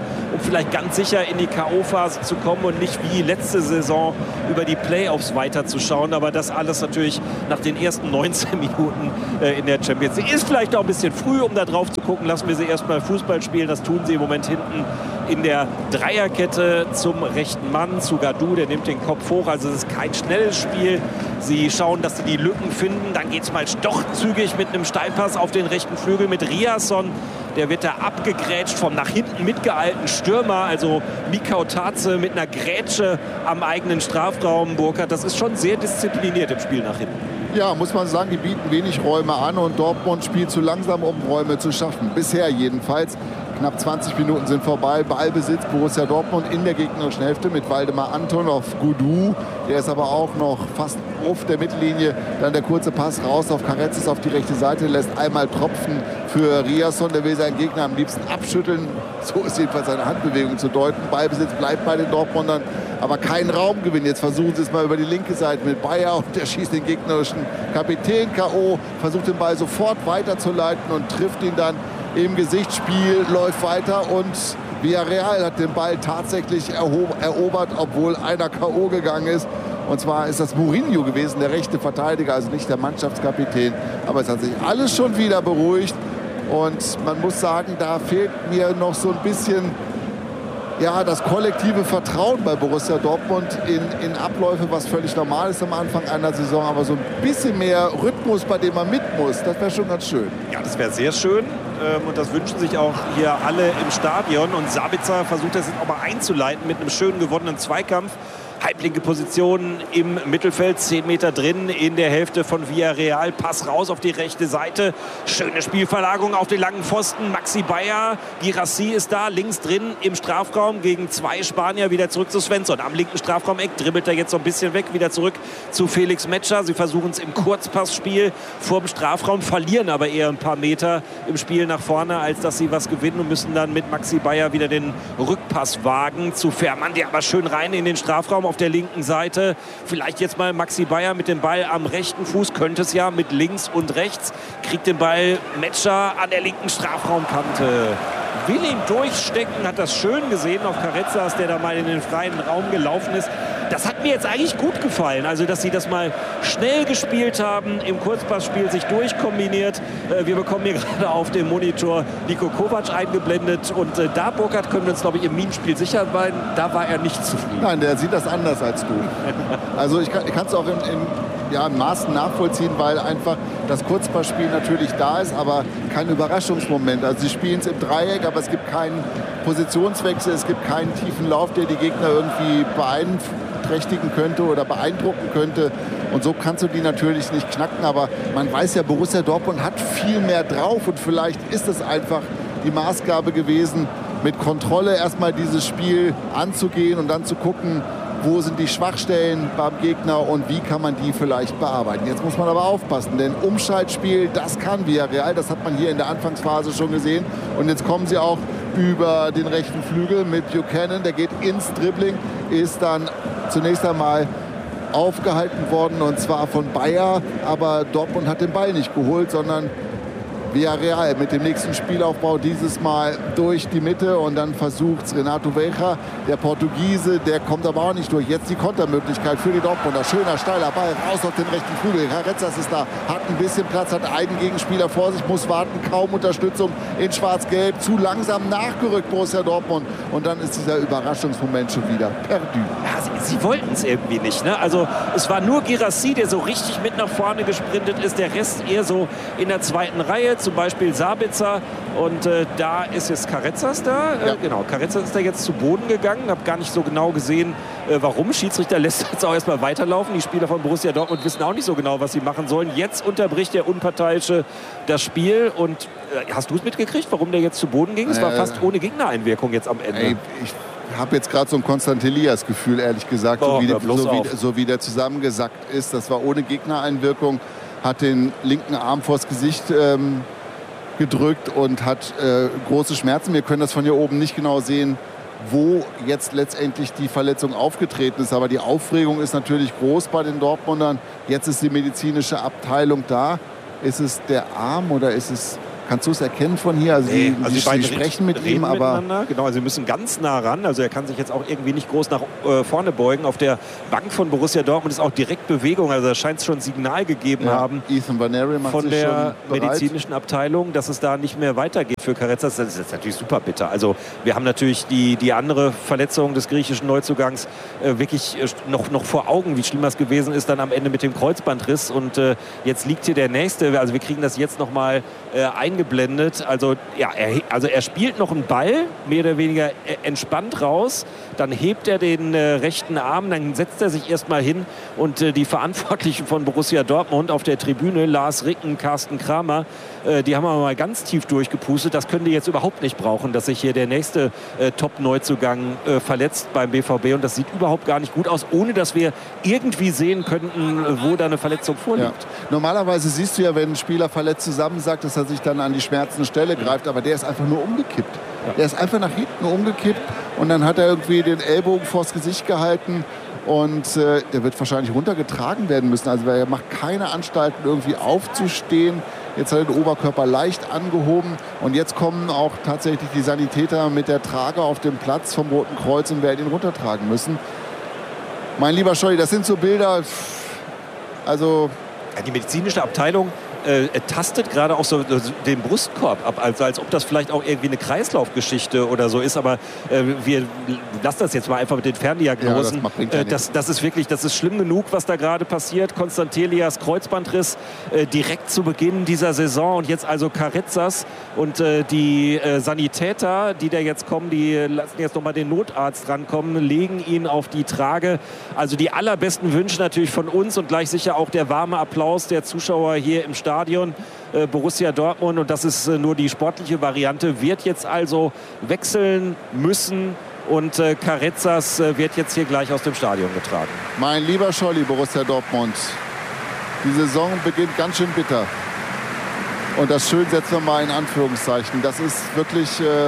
vielleicht ganz sicher in die K.O.-Phase zu kommen und nicht wie letzte Saison über die Playoffs weiterzuschauen. Aber das alles natürlich nach den ersten 19 Minuten in der Champions League. Ist vielleicht auch ein bisschen früh, um da drauf zu gucken. Lassen wir sie erstmal Fußball spielen. Das tun sie im Moment hinten in der Dreierkette zum rechten Mann, zu Gadou. Der nimmt den Kopf hoch. Also es ist kein schnelles Spiel. Sie schauen, dass sie die Lücken finden. Dann geht es mal doch zügig mit einem Steilpass auf den rechten Flügel mit Riasson. Der wird da abgegrätscht vom nach hinten mitgeeilten Stürmer. Also Mikau Tatze mit einer Grätsche am eigenen Strafraum. Burkhardt, das ist schon sehr diszipliniert im Spiel nach hinten. Ja, muss man sagen, die bieten wenig Räume an und Dortmund spielt zu langsam, um Räume zu schaffen. Bisher jedenfalls. Knapp 20 Minuten sind vorbei. Ballbesitz Borussia Dortmund in der gegnerischen Hälfte mit Waldemar Anton auf Gadou. Der ist aber auch noch fast auf der Mittellinie. Dann der kurze Pass raus auf Karetzis auf die rechte Seite. Lässt einmal tropfen für Riasson. Der will seinen Gegner am liebsten abschütteln. So ist jedenfalls seine Handbewegung zu deuten. Ballbesitz bleibt bei den Dortmundern. Aber kein Raumgewinn. Jetzt versuchen sie es mal über die linke Seite mit Bayer. Und der schießt den gegnerischen Kapitän K.O. Versucht den Ball sofort weiterzuleiten und trifft ihn dann im Gesichtsspiel, läuft weiter und Villarreal hat den Ball tatsächlich erobert, obwohl einer K.O. gegangen ist. Und zwar ist das Mourinho gewesen, der rechte Verteidiger, also nicht der Mannschaftskapitän. Aber es hat sich alles schon wieder beruhigt. Und man muss sagen, da fehlt mir noch so ein bisschen das kollektive Vertrauen bei Borussia Dortmund in Abläufe, was völlig normal ist am Anfang einer Saison. Aber so ein bisschen mehr Rhythmus, bei dem man mit muss, das wäre schon ganz schön. Ja, das wäre sehr schön. Und das wünschen sich auch hier alle im Stadion. Und Sabitzer versucht das jetzt auch mal einzuleiten mit einem schön gewonnenen Zweikampf. Halblinke Position im Mittelfeld, 10 Meter drin in der Hälfte von Villarreal. Pass raus auf die rechte Seite. Schöne Spielverlagerung auf den langen Pfosten. Maxi Bayer, Guirassy ist da, links drin im Strafraum gegen 2 Spanier. Wieder zurück zu Svensson. Am linken Strafraumeck dribbelt er jetzt so ein bisschen weg, wieder zurück zu Felix Metscher. Sie versuchen es im Kurzpassspiel vorm Strafraum, verlieren aber eher ein paar Meter im Spiel nach vorne, als dass sie was gewinnen und müssen dann mit Maxi Bayer wieder den Rückpass wagen zu Fährmann, der aber schön rein in den Strafraum auf der linken Seite. Vielleicht jetzt mal Maxi Bayer mit dem Ball am rechten Fuß. Könnte es ja mit links und rechts. Kriegt den Ball Metscher an der linken Strafraumkante. Will ihn durchstecken. Hat das schön gesehen auf Karetzas, der da mal in den freien Raum gelaufen ist. Das hat mir jetzt eigentlich gut gefallen. Also, dass sie das mal schnell gespielt haben, im Kurzpassspiel sich durchkombiniert. Wir bekommen hier gerade auf dem Monitor Niko Kovac eingeblendet. Und da, Burkhardt, können wir uns, glaube ich, im Minenspiel sicher sein. Da war er nicht zufrieden. Nein, der sieht das anders als du. Also, ich kann es auch in Maßen nachvollziehen, weil einfach das Kurzpassspiel natürlich da ist, aber kein Überraschungsmoment. Also sie spielen es im Dreieck, aber es gibt keinen Positionswechsel, es gibt keinen tiefen Lauf, der die Gegner irgendwie beeinträchtigen könnte oder beeindrucken könnte. Und so kannst du die natürlich nicht knacken, aber man weiß ja, Borussia Dortmund hat viel mehr drauf und vielleicht ist es einfach die Maßgabe gewesen, mit Kontrolle erstmal dieses Spiel anzugehen und dann zu gucken, wo sind die Schwachstellen beim Gegner und wie kann man die vielleicht bearbeiten. Jetzt muss man aber aufpassen, denn Umschaltspiel, das kann Villarreal, das hat man hier in der Anfangsphase schon gesehen. Und jetzt kommen sie auch über den rechten Flügel mit Buchanan, der geht ins Dribbling, ist dann zunächst einmal aufgehalten worden und zwar von Bayer, aber Dortmund hat den Ball nicht geholt, sondern Villarreal mit dem nächsten Spielaufbau dieses Mal durch die Mitte und dann versucht es Renato Veiga, der Portugiese, der kommt aber auch nicht durch. Jetzt die Kontermöglichkeit für die Dortmunder. Schöner, steiler Ball raus auf den rechten Flügel. Karetzas ist da, hat ein bisschen Platz, hat einen Gegenspieler vor sich, muss warten, kaum Unterstützung in schwarz-gelb. Zu langsam nachgerückt Borussia Dortmund und dann ist dieser Überraschungsmoment schon wieder perdu. Ja, sie wollten es irgendwie nicht. Ne? Also es war nur Guirassy, der so richtig mit nach vorne gesprintet ist. Der Rest eher so in der zweiten Reihe. Zum Beispiel Sabitzer und da ist jetzt Karetzas da. Ja. Genau, Karetzas ist da jetzt zu Boden gegangen. Habe gar nicht so genau gesehen, warum. Schiedsrichter lässt jetzt auch erstmal weiterlaufen. Die Spieler von Borussia Dortmund wissen auch nicht so genau, was sie machen sollen. Jetzt unterbricht der Unparteiische das Spiel. Und hast du es mitgekriegt, warum der jetzt zu Boden ging? Es war fast ohne Gegnereinwirkung jetzt am Ende. Ich habe jetzt gerade so ein Konstantin Elias-Gefühl, ehrlich gesagt, so wie der zusammengesackt ist. Das war ohne Gegnereinwirkung. Hat den linken Arm vors Gesicht gedrückt und hat große Schmerzen. Wir können das von hier oben nicht genau sehen, wo jetzt letztendlich die Verletzung aufgetreten ist. Aber die Aufregung ist natürlich groß bei den Dortmundern. Jetzt ist die medizinische Abteilung da. Ist es der Arm oder ist es Kannst du es erkennen von hier? Also nee, sie sprechen mit ihm, aber... Genau, also sie müssen ganz nah ran. Also er kann sich jetzt auch irgendwie nicht groß nach vorne beugen. Auf der Bank von Borussia Dortmund ist auch direkt Bewegung. Also da scheint es schon ein Signal gegeben haben Ethan Vaneri macht von sich der schon bereit. medizinischen Abteilung, dass es da nicht mehr weitergeht für Karetzas. Das ist jetzt natürlich super bitter. Also wir haben natürlich die andere Verletzung des griechischen Neuzugangs wirklich noch vor Augen, wie schlimm das gewesen ist dann am Ende mit dem Kreuzbandriss. Und jetzt liegt hier der Nächste. Also wir kriegen das jetzt noch mal eingeblendet. Also ja, er spielt noch einen Ball, mehr oder weniger entspannt raus. Dann hebt er den rechten Arm, dann setzt er sich erstmal hin und die Verantwortlichen von Borussia Dortmund auf der Tribüne, Lars Ricken, Carsten Kramer, die haben aber mal ganz tief durchgepustet. Das können die jetzt überhaupt nicht brauchen, dass sich hier der nächste Top-Neuzugang verletzt beim BVB. Und das sieht überhaupt gar nicht gut aus, ohne dass wir irgendwie sehen könnten, wo da eine Verletzung vorliegt. Ja. Normalerweise siehst du ja, wenn ein Spieler verletzt zusammensackt, dass er sich dann an die schmerzende Stelle greift. Aber der ist einfach nur umgekippt. Ja. Der ist einfach nach hinten umgekippt und dann hat er irgendwie den Ellbogen vors Gesicht gehalten. Und der wird wahrscheinlich runtergetragen werden müssen. Also er macht keine Anstalten, irgendwie aufzustehen. Jetzt hat er den Oberkörper leicht angehoben. Und jetzt kommen auch tatsächlich die Sanitäter mit der Trage auf dem Platz vom Roten Kreuz und werden ihn runtertragen müssen. Mein lieber Scholli, das sind so Bilder, also... Ja, die medizinische Abteilung tastet gerade auch so den Brustkorb ab, also als ob das vielleicht auch irgendwie eine Kreislaufgeschichte oder so ist, aber wir lassen das jetzt mal einfach mit den Ferndiagnosen. Ja, das ist wirklich, das ist schlimm genug, was da gerade passiert. Constantelias Kreuzbandriss direkt zu Beginn dieser Saison und jetzt also Karetzas und die Sanitäter, die da jetzt kommen, die lassen jetzt nochmal den Notarzt rankommen, legen ihn auf die Trage. Also die allerbesten Wünsche natürlich von uns und gleich sicher auch der warme Applaus der Zuschauer hier im Stadion. Borussia Dortmund, und das ist nur die sportliche Variante, wird jetzt also wechseln müssen und Karetzas wird jetzt hier gleich aus dem Stadion getragen. Mein lieber Scholli, Borussia Dortmund, die Saison beginnt ganz schön bitter. Und das schön setzen wir mal in Anführungszeichen. Das ist wirklich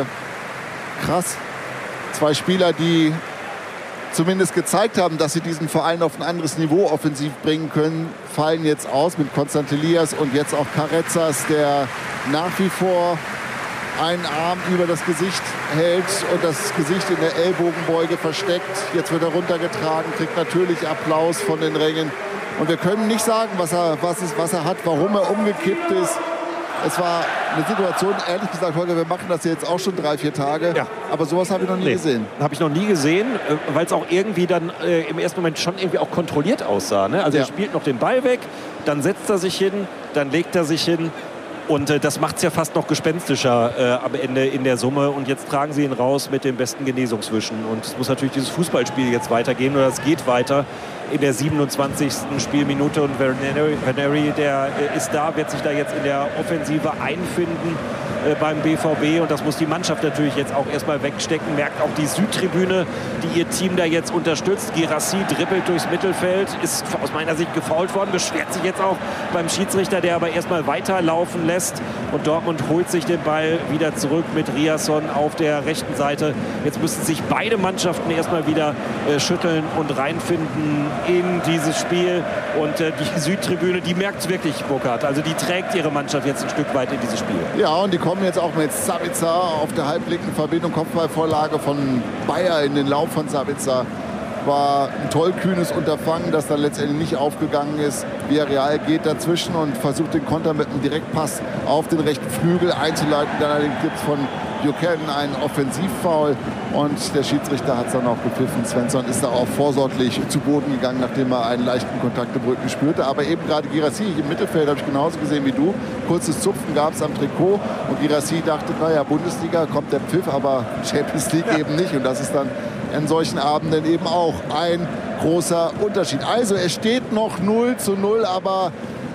krass. Zwei Spieler, die zumindest gezeigt haben, dass sie diesen Verein auf ein anderes Niveau offensiv bringen können, fallen jetzt aus mit Constantelias und jetzt auch Karetzas, der nach wie vor einen Arm über das Gesicht hält und das Gesicht in der Ellbogenbeuge versteckt. Jetzt wird er runtergetragen, kriegt natürlich Applaus von den Rängen. Und wir können nicht sagen, was er hat, warum er umgekippt ist. Es war eine Situation, ehrlich gesagt, Holger, wir machen das jetzt auch schon 3-4 Tage. Ja. Aber sowas habe ich noch nie gesehen. Habe ich noch nie gesehen, weil es auch irgendwie dann im ersten Moment schon irgendwie auch kontrolliert aussah. Ne? Also er spielt noch den Ball weg, dann setzt er sich hin, dann legt er sich hin. Und das macht es ja fast noch gespenstischer am Ende in der Summe. Und jetzt tragen sie ihn raus mit den besten Genesungswünschen. Und es muss natürlich dieses Fußballspiel jetzt weitergehen. Oder es geht weiter in der 27. Spielminute. Und Vaneri, der ist da, wird sich da jetzt in der Offensive einfinden beim BVB. Und das muss die Mannschaft natürlich jetzt auch erstmal wegstecken. Merkt auch die Südtribüne, die ihr Team da jetzt unterstützt. Guirassy dribbelt durchs Mittelfeld, ist aus meiner Sicht gefoult worden, beschwert sich jetzt auch beim Schiedsrichter, der aber erstmal weiterlaufen lässt. Und Dortmund holt sich den Ball wieder zurück mit Riasson auf der rechten Seite. Jetzt müssen sich beide Mannschaften erstmal wieder schütteln und reinfinden in dieses Spiel. Und die Südtribüne, die merkt es wirklich, Burkhard. Also die trägt ihre Mannschaft jetzt ein Stück weit in dieses Spiel. Ja, und die kommen jetzt auch mit Sabitzer auf der halblinken Verbindung. Kopfballvorlage von Bayer in den Lauf von Sabitzer. War ein tollkühnes Unterfangen, das dann letztendlich nicht aufgegangen ist. Villarreal geht dazwischen und versucht den Konter mit einem Direktpass auf den rechten Flügel einzuleiten. Dann allerdings gibt es von Buchanan einen Offensivfoul und der Schiedsrichter hat es dann auch gepfiffen. Svensson ist da auch vorsorglich zu Boden gegangen, nachdem er einen leichten Kontakt im Rücken spürte. Aber eben gerade Guirassy im Mittelfeld habe ich genauso gesehen wie du. Kurzes Zupfen gab es am Trikot und Guirassy dachte, naja, Bundesliga kommt der Pfiff, aber Champions League eben nicht. Und das ist dann an solchen Abenden eben auch ein großer Unterschied. Also es steht noch 0:0, aber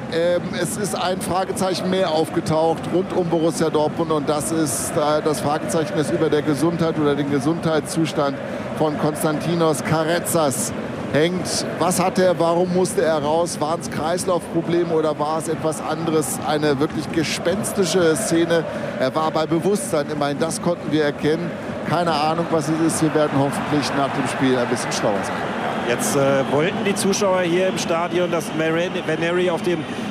es ist ein Fragezeichen mehr aufgetaucht rund um Borussia Dortmund und das ist das Fragezeichen, das über der Gesundheit oder den Gesundheitszustand von Konstantinos Karetzas hängt. Was hat er, warum musste er raus? Waren es Kreislaufprobleme oder war es etwas anderes? Eine wirklich gespenstische Szene. Er war bei Bewusstsein, immerhin das konnten wir erkennen. Keine Ahnung, was es ist. Wir werden hoffentlich nach dem Spiel ein bisschen schlauer sein. Jetzt wollten die Zuschauer hier im Stadion, dass Vaneri auf dem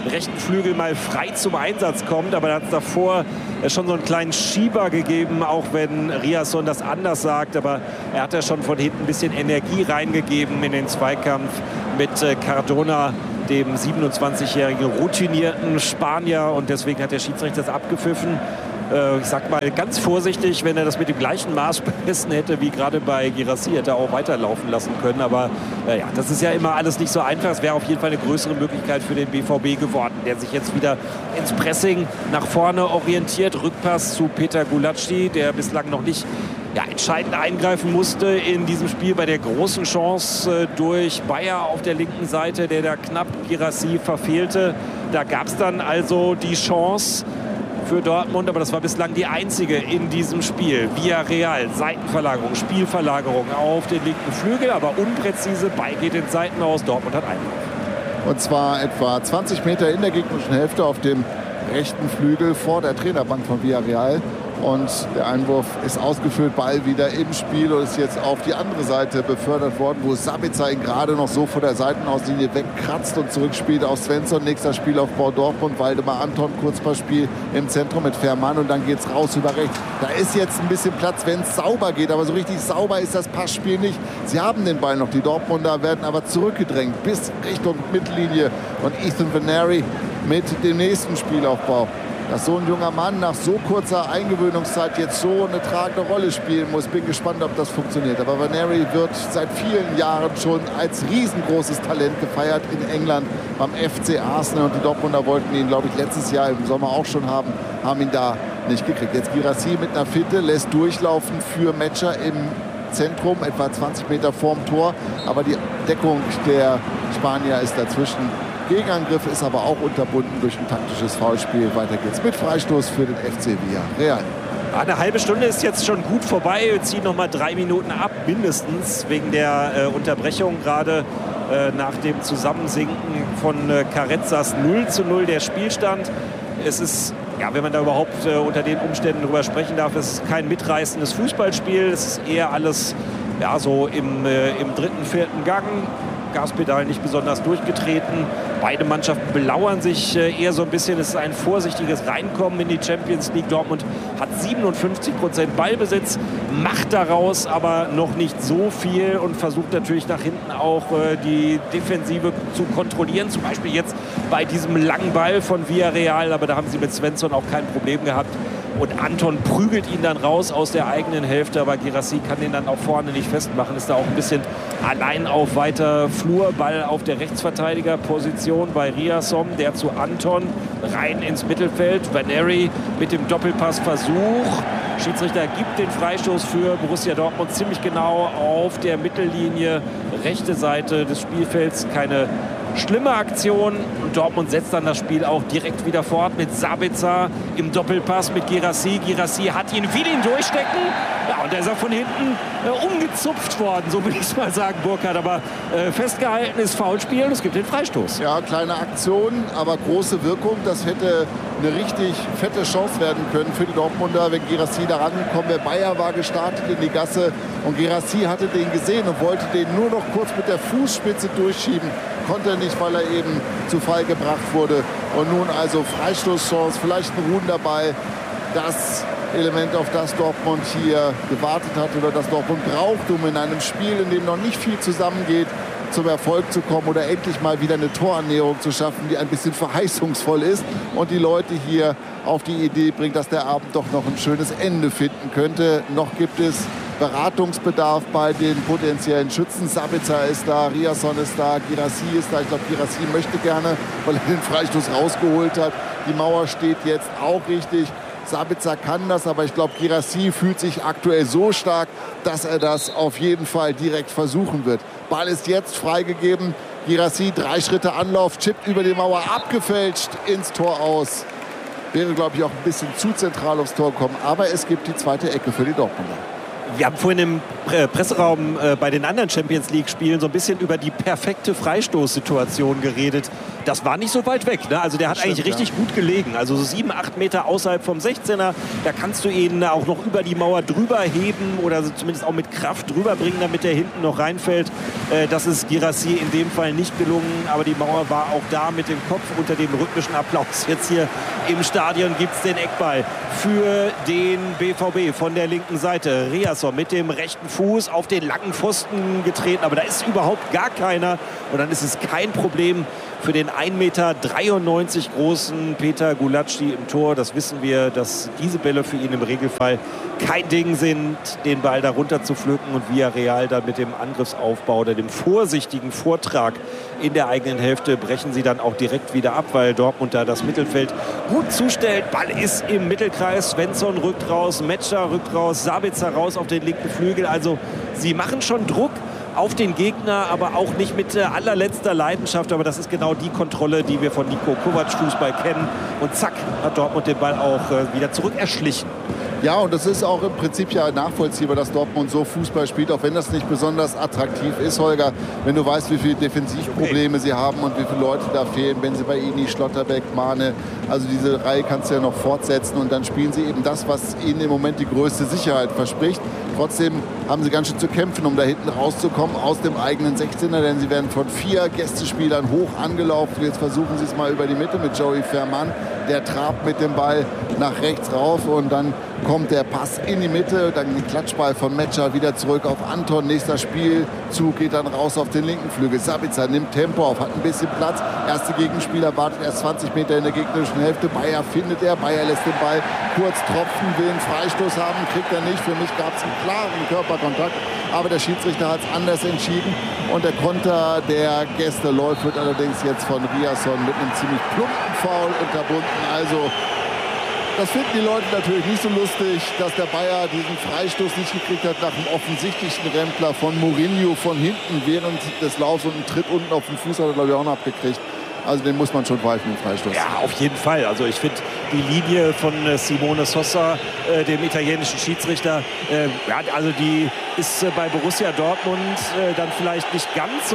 rechten Flügel mal frei zum Einsatz kommt. Aber da hat es davor schon so einen kleinen Schieber gegeben, auch wenn Riasson das anders sagt. Aber er hat ja schon von hinten ein bisschen Energie reingegeben in den Zweikampf mit Cardona, dem 27-jährigen routinierten Spanier. Und deswegen hat der Schiedsrichter das abgepfiffen. Ich sag mal ganz vorsichtig, wenn er das mit dem gleichen Maß bemessen hätte wie gerade bei Guirassy, hätte er auch weiterlaufen lassen können. Aber ja, das ist ja immer alles nicht so einfach. Es wäre auf jeden Fall eine größere Möglichkeit für den BVB geworden, der sich jetzt wieder ins Pressing nach vorne orientiert. Rückpass zu Peter Gulacsi, der bislang noch nicht entscheidend eingreifen musste in diesem Spiel bei der großen Chance durch Bayer auf der linken Seite, der da knapp Guirassy verfehlte. Da gab es dann also die Chance für Dortmund, aber das war bislang die einzige in diesem Spiel. Villarreal, Seitenverlagerung, Spielverlagerung auf den linken Flügel, aber unpräzise, Ball geht ins Seitenhaus, Dortmund hat Einwurf. Und zwar etwa 20 Meter in der gegnerischen Hälfte auf dem rechten Flügel vor der Trainerbank von Villarreal. Und der Einwurf ist ausgeführt, Ball wieder im Spiel und ist jetzt auf die andere Seite befördert worden, wo Sabitzer ihn gerade noch so vor der Seitenauslinie wegkratzt und zurückspielt auf Svensson. Nächster Spielaufbau Dortmund, Waldemar Anton, Kurzpassspiel im Zentrum mit Fährmann und dann geht es raus über rechts. Da ist jetzt ein bisschen Platz, wenn es sauber geht, aber so richtig sauber ist das Passspiel nicht. Sie haben den Ball noch, die Dortmunder werden aber zurückgedrängt bis Richtung Mittellinie und Ethan Vaneri mit dem nächsten Spielaufbau. Dass so ein junger Mann nach so kurzer Eingewöhnungszeit jetzt so eine tragende Rolle spielen muss. Bin gespannt, ob das funktioniert. Aber Vaneri wird seit vielen Jahren schon als riesengroßes Talent gefeiert in England beim FC Arsenal. Und die Dortmunder wollten ihn, glaube ich, letztes Jahr im Sommer auch schon haben ihn da nicht gekriegt. Jetzt Guirassy mit einer Finte, lässt durchlaufen für Metscher im Zentrum, etwa 20 Meter vorm Tor. Aber die Deckung der Spanier ist dazwischen. Gegenangriff ist aber auch unterbunden durch ein taktisches Foulspiel. Weiter geht's mit Freistoß für den FC Villarreal. Eine halbe Stunde ist jetzt schon gut vorbei. Wir ziehen noch mal 3 Minuten ab, mindestens, wegen der Unterbrechung gerade nach dem Zusammensinken von Carrezzas 0:0 der Spielstand. Es ist, wenn man da überhaupt unter den Umständen drüber sprechen darf, es ist kein mitreißendes Fußballspiel. Es ist eher alles so im 3., 4. Gang. Gaspedal nicht besonders durchgetreten. Beide Mannschaften belauern sich eher so ein bisschen. Es ist ein vorsichtiges Reinkommen in die Champions League. Dortmund hat 57% Ballbesitz, macht daraus aber noch nicht so viel und versucht natürlich nach hinten auch die Defensive zu kontrollieren. Zum Beispiel jetzt bei diesem langen Ball von Villarreal. Aber da haben sie mit Svensson auch kein Problem gehabt. Und Anton prügelt ihn dann raus aus der eigenen Hälfte, aber Guirassy kann den dann auch vorne nicht festmachen. Ist da auch ein bisschen allein auf weiter Flur. Ball auf der Rechtsverteidigerposition bei Riasson, der zu Anton rein ins Mittelfeld. Vaneri mit dem Doppelpassversuch. Schiedsrichter gibt den Freistoß für Borussia Dortmund ziemlich genau auf der Mittellinie, rechte Seite des Spielfelds. Keine schlimme Aktion und Dortmund setzt dann das Spiel auch direkt wieder fort mit Sabitzer im Doppelpass mit Guirassy. Guirassy hat ihn, will ihn durchstecken. Ja, und da ist er von hinten umgezupft worden, so will ich es mal sagen, Burkhard. Aber festgehalten ist Foulspiel und es gibt den Freistoß. Ja, kleine Aktion, aber große Wirkung. Das hätte eine richtig fette Chance werden können für die Dortmunder, wenn Guirassy da rangekommen wäre. Bayer war gestartet in die Gasse und Guirassy hatte den gesehen und wollte den nur noch kurz mit der Fußspitze durchschieben. Konnte nicht, weil er eben zu Fall gebracht wurde. Und nun also Freistoßchance, vielleicht ein Ruhen dabei. Das Element, auf das Dortmund hier gewartet hat oder das Dortmund braucht, um in einem Spiel, in dem noch nicht viel zusammengeht, zum Erfolg zu kommen oder endlich mal wieder eine Torannäherung zu schaffen, die ein bisschen verheißungsvoll ist und die Leute hier auf die Idee bringt, dass der Abend doch noch ein schönes Ende finden könnte. Noch gibt es Beratungsbedarf bei den potenziellen Schützen. Sabitzer ist da, Riasson ist da, Guirassy ist da. Ich glaube, Guirassy möchte gerne, weil er den Freistoß rausgeholt hat. Die Mauer steht jetzt auch richtig. Sabitzer kann das, aber ich glaube, Guirassy fühlt sich aktuell so stark, dass er das auf jeden Fall direkt versuchen wird. Ball ist jetzt freigegeben. Guirassy 3 Schritte Anlauf, chippt über die Mauer, abgefälscht ins Tor aus. Wäre, glaube ich, auch ein bisschen zu zentral aufs Tor gekommen. Aber es gibt die zweite Ecke für die Dortmunder. Wir haben vorhin im Presseraum bei den anderen Champions-League-Spielen so ein bisschen über die perfekte Freistoßsituation geredet. Das war nicht so weit weg. Ne? Also der hat eigentlich richtig gut gelegen. Also so 7, 8 Meter außerhalb vom 16er. Da kannst du ihn auch noch über die Mauer drüber heben oder zumindest auch mit Kraft drüber bringen, damit der hinten noch reinfällt. Das ist Guirassy in dem Fall nicht gelungen. Aber die Mauer war auch da mit dem Kopf unter dem rhythmischen Applaus. Jetzt hier im Stadion gibt es den Eckball für den BVB von der linken Seite. Riasson mit dem rechten Fuß auf den langen Pfosten getreten. Aber da ist überhaupt gar keiner. Und dann ist es kein Problem für den 1,93 Meter großen Peter Gulacsi im Tor. Das wissen wir, dass diese Bälle für ihn im Regelfall kein Ding sind, den Ball da runter zu pflücken und Villarreal dann mit dem Angriffsaufbau oder dem vorsichtigen Vortrag in der eigenen Hälfte brechen sie dann auch direkt wieder ab, weil Dortmund da das Mittelfeld gut zustellt. Ball ist im Mittelkreis, Svensson rückt raus, Metscher rückt raus, Sabitzer raus auf den linken Flügel. Also sie machen schon Druck auf den Gegner, aber auch nicht mit allerletzter Leidenschaft. Aber das ist genau die Kontrolle, die wir von Niko Kovac Fußball kennen. Und zack, hat Dortmund den Ball auch wieder zurück erschlichen. Ja, und das ist auch im Prinzip ja nachvollziehbar, dass Dortmund so Fußball spielt, auch wenn das nicht besonders attraktiv ist, Holger. Wenn du weißt, wie viele Defensivprobleme sie haben und wie viele Leute da fehlen, wenn sie bei Ini, Schlotterbeck, Mane, also diese Reihe kannst du ja noch fortsetzen und dann spielen sie eben das, was ihnen im Moment die größte Sicherheit verspricht. Trotzdem haben sie ganz schön zu kämpfen, um da hinten rauszukommen aus dem eigenen 16er, denn sie werden von 4 Gästespielern hoch angelaufen. Jetzt versuchen sie es mal über die Mitte mit Joey Ferman. Der trabt mit dem Ball nach rechts rauf und dann kommt der Pass in die Mitte, dann den Klatschball von Metscher wieder zurück auf Anton. Nächster Spielzug geht dann raus auf den linken Flügel. Sabitzer nimmt Tempo auf, hat ein bisschen Platz. Erste Gegenspieler wartet erst 20 Meter in der gegnerischen Hälfte. Bayer findet er, Bayer lässt den Ball kurz tropfen, will einen Freistoß haben, kriegt er nicht. Für mich gab es einen klaren Körperkontakt, aber der Schiedsrichter hat es anders entschieden. Und der Konter der Gäste läuft, wird allerdings jetzt von Riasson mit einem ziemlich plumpen Foul unterbunden. Also das finden die Leute natürlich nicht so lustig, dass der Bayer diesen Freistoß nicht gekriegt hat nach einem offensichtlichen Rempler von Mourinho von hinten während des Laufs und einen Tritt unten auf den Fuß hat er, glaube ich, auch noch abgekriegt. Also den muss man schon pfeifen, den Freistoß. Ja, auf jeden Fall. Also ich finde die Linie von Simone Sosa, dem italienischen Schiedsrichter, also die ist bei Borussia Dortmund dann vielleicht nicht ganz so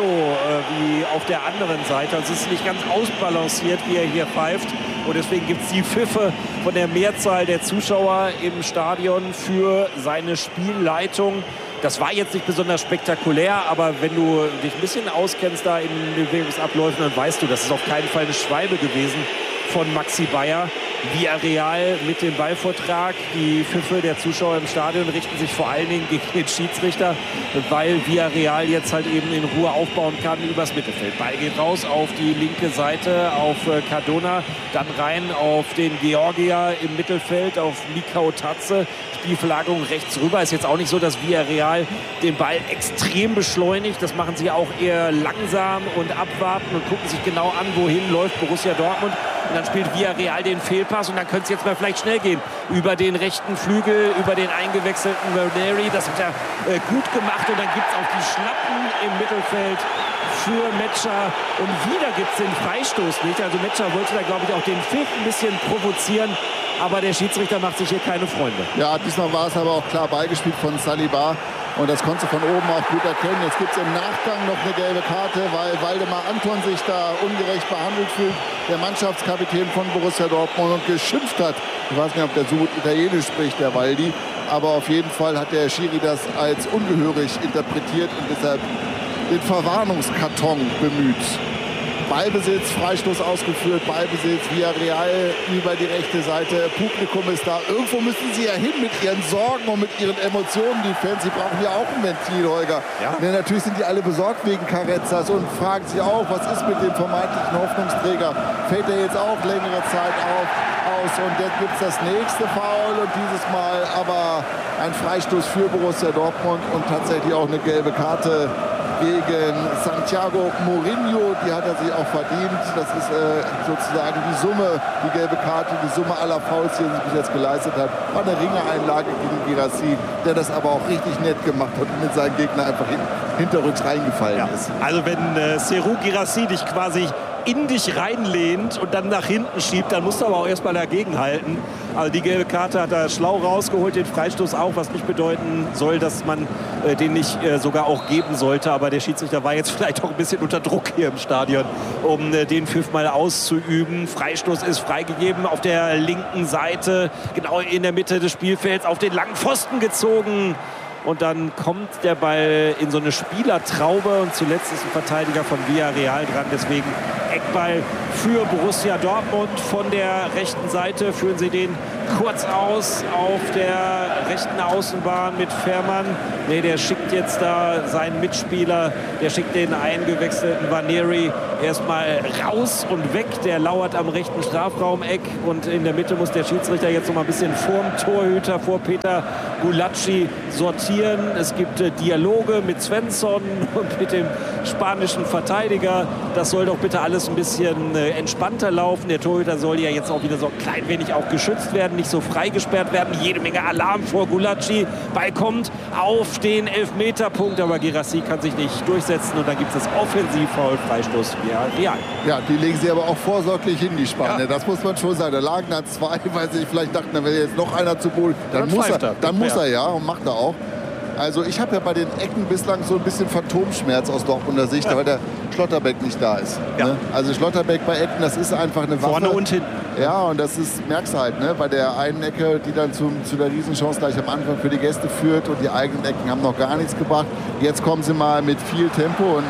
wie auf der anderen Seite. Also es ist nicht ganz ausbalanciert, wie er hier pfeift. Und deswegen gibt es die Pfiffe von der Mehrzahl der Zuschauer im Stadion für seine Spielleitung. Das war jetzt nicht besonders spektakulär, aber wenn du dich ein bisschen auskennst da in den Bewegungsabläufen, dann weißt du, das ist auf keinen Fall eine Schwalbe gewesen von Maxi Bayer. Villarreal mit dem Ballvortrag. Die Pfiffe der Zuschauer im Stadion richten sich vor allen Dingen gegen den Schiedsrichter, weil Villarreal jetzt halt eben in Ruhe aufbauen kann übers Mittelfeld. Ball geht raus auf die linke Seite, auf Cardona, dann rein auf den Georgier im Mittelfeld, auf Mikau Tatze. Spielverlagerung rechts rüber. Ist jetzt auch nicht so, dass Villarreal den Ball extrem beschleunigt. Das machen sie auch eher langsam und abwarten und gucken sich genau an, wohin läuft Borussia Dortmund. Und dann spielt Villarreal den Fehlpass und dann könnte es jetzt mal vielleicht schnell gehen. Über den rechten Flügel, über den eingewechselten Ranieri. Das hat er gut gemacht und dann gibt es auch die Schlappen im Mittelfeld für Metscher. Und wieder gibt es den Freistoß nicht. Also Metscher wollte da, glaube ich, auch den Pfiff ein bisschen provozieren. Aber der Schiedsrichter macht sich hier keine Freunde. Ja, diesmal war es aber auch klar beigespielt von Saliba. Und das konntest du von oben auch gut erkennen. Jetzt gibt es im Nachgang noch eine gelbe Karte, weil Waldemar Anton sich da ungerecht behandelt fühlt. Der Mannschaftskapitän von Borussia Dortmund und geschimpft hat. Ich weiß nicht, ob der so gut Italienisch spricht, der Waldi. Aber auf jeden Fall hat der Schiri das als ungehörig interpretiert und deshalb den Verwarnungskarton bemüht. Ballbesitz, Freistoß ausgeführt, Ballbesitz, Villarreal über die rechte Seite, Publikum ist da. Irgendwo müssen sie ja hin mit ihren Sorgen und mit ihren Emotionen, die Fans. Sie brauchen ja auch ein Ventil, Holger. Ja. Denn natürlich sind die alle besorgt wegen Carrezzas und fragen sich auch, was ist mit dem vermeintlichen Hoffnungsträger? Fällt er jetzt auch längere Zeit aus? Und jetzt gibt es das nächste Foul und dieses Mal aber ein Freistoß für Borussia Dortmund und tatsächlich auch eine gelbe Karte gegen Santiago Mourinho, die hat er sich auch verdient. Das ist sozusagen die Summe, die gelbe Karte, die Summe aller Fouls, die er sich bis jetzt geleistet hat. War eine Ringereinlage gegen Guirassy, der das aber auch richtig nett gemacht hat und mit seinem Gegner einfach hinterrücks reingefallen ist. Also wenn Serhou Guirassy dich quasi in dich reinlehnt und dann nach hinten schiebt, dann musst du aber auch erstmal dagegen halten. Also die gelbe Karte hat er schlau rausgeholt, den Freistoß auch, was nicht bedeuten soll, dass man den nicht sogar auch geben sollte. Aber der Schiedsrichter war jetzt vielleicht auch ein bisschen unter Druck hier im Stadion, um den Pfiff mal auszuüben. Freistoß ist freigegeben auf der linken Seite, genau in der Mitte des Spielfelds, auf den langen Pfosten gezogen. Und dann kommt der Ball in so eine Spielertraube und zuletzt ist ein Verteidiger von Villarreal dran. Deswegen Eckball für Borussia Dortmund. Von der rechten Seite führen sie den kurz aus auf der rechten Außenbahn mit Fährmann. Nee, der schickt jetzt da seinen Mitspieler, der schickt den eingewechselten Vaneri erstmal raus und weg. Der lauert am rechten Strafraumeck und in der Mitte muss der Schiedsrichter jetzt noch mal ein bisschen vorm Torhüter, vor Peter Gulacsi sortieren. Es gibt Dialoge mit Svensson und mit dem spanischen Verteidiger. Das soll doch bitte alles ein bisschen entspannter laufen. Der Torhüter soll ja jetzt auch wieder so ein klein wenig auch geschützt werden, nicht so freigesperrt werden. Jede Menge Alarm vor Gulacsi. Ball kommt auf den Elfmeterpunkt, aber Guirassy kann sich nicht durchsetzen und dann gibt es das Offensivfoul, Freistoß Villarreal. Ja, die legen sie aber auch vorsorglich hin, die Spanier. Ja. Das muss man schon sagen. Da lagen dann zwei, weil sie vielleicht dachten, da wäre jetzt noch einer zu Boden. Dann muss er ja und macht er auch. Also ich habe ja bei den Ecken bislang so ein bisschen Phantomschmerz aus Dortmunder Sicht, weil der Schlotterbeck nicht da ist. Ja. Ne? Also Schlotterbeck bei Ecken, das ist einfach eine Waffe. Vorne und hinten. Ja, und das ist, merkst du halt, ne? Bei der einen Ecke, die dann zu der Riesenchance gleich am Anfang für die Gäste führt und die eigenen Ecken haben noch gar nichts gebracht. Jetzt kommen sie mal mit viel Tempo und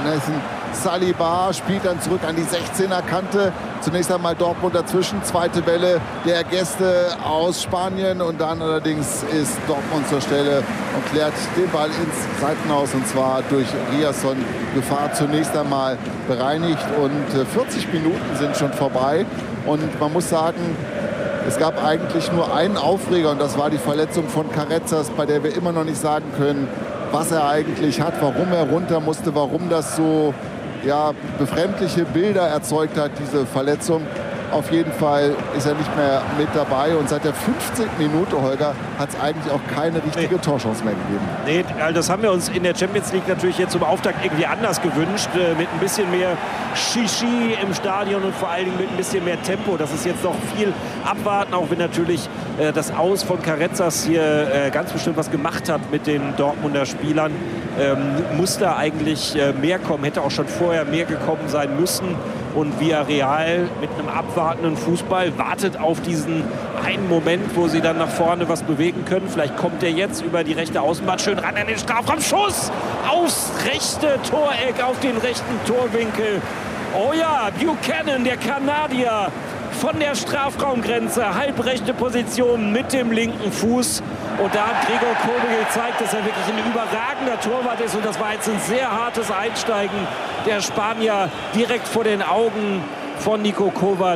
Saliba spielt dann zurück an die 16er-Kante. Zunächst einmal Dortmund dazwischen, zweite Welle der Gäste aus Spanien und dann allerdings ist Dortmund zur Stelle und klärt den Ball ins Seitenhaus und zwar durch Riasson. Gefahr zunächst einmal bereinigt und 40 Minuten sind schon vorbei und man muss sagen, es gab eigentlich nur einen Aufreger und das war die Verletzung von Carretzas, bei der wir immer noch nicht sagen können, was er eigentlich hat, warum er runter musste, warum das so befremdliche Bilder erzeugt hat, diese Verletzung. Auf jeden Fall ist er nicht mehr mit dabei und seit der 15. Minute, Holger, hat es eigentlich auch keine richtige Torchance mehr gegeben. Nee, das haben wir uns in der Champions League natürlich jetzt zum Auftakt irgendwie anders gewünscht, mit ein bisschen mehr Shishi im Stadion und vor allen Dingen mit ein bisschen mehr Tempo. Das ist jetzt noch viel abwarten, auch wenn natürlich das Aus von Carretzas hier ganz bestimmt was gemacht hat mit den Dortmunder Spielern. Muss da eigentlich mehr kommen, hätte auch schon vorher mehr gekommen sein müssen. Und Villarreal mit einem abwartenden Fußball wartet auf diesen einen Moment, wo sie dann nach vorne was bewegen können. Vielleicht kommt er jetzt über die rechte Außenbahn schön ran an den Strafraum. Schuss aufs rechte Toreck, auf den rechten Torwinkel. Oh ja, Buchanan, der Kanadier, von der Strafraumgrenze, halbrechte Position mit dem linken Fuß. Und da hat Gregor Kobel gezeigt, dass er wirklich ein überragender Torwart ist. Und das war jetzt ein sehr hartes Einsteigen der Spanier direkt vor den Augen von Niko Kovac.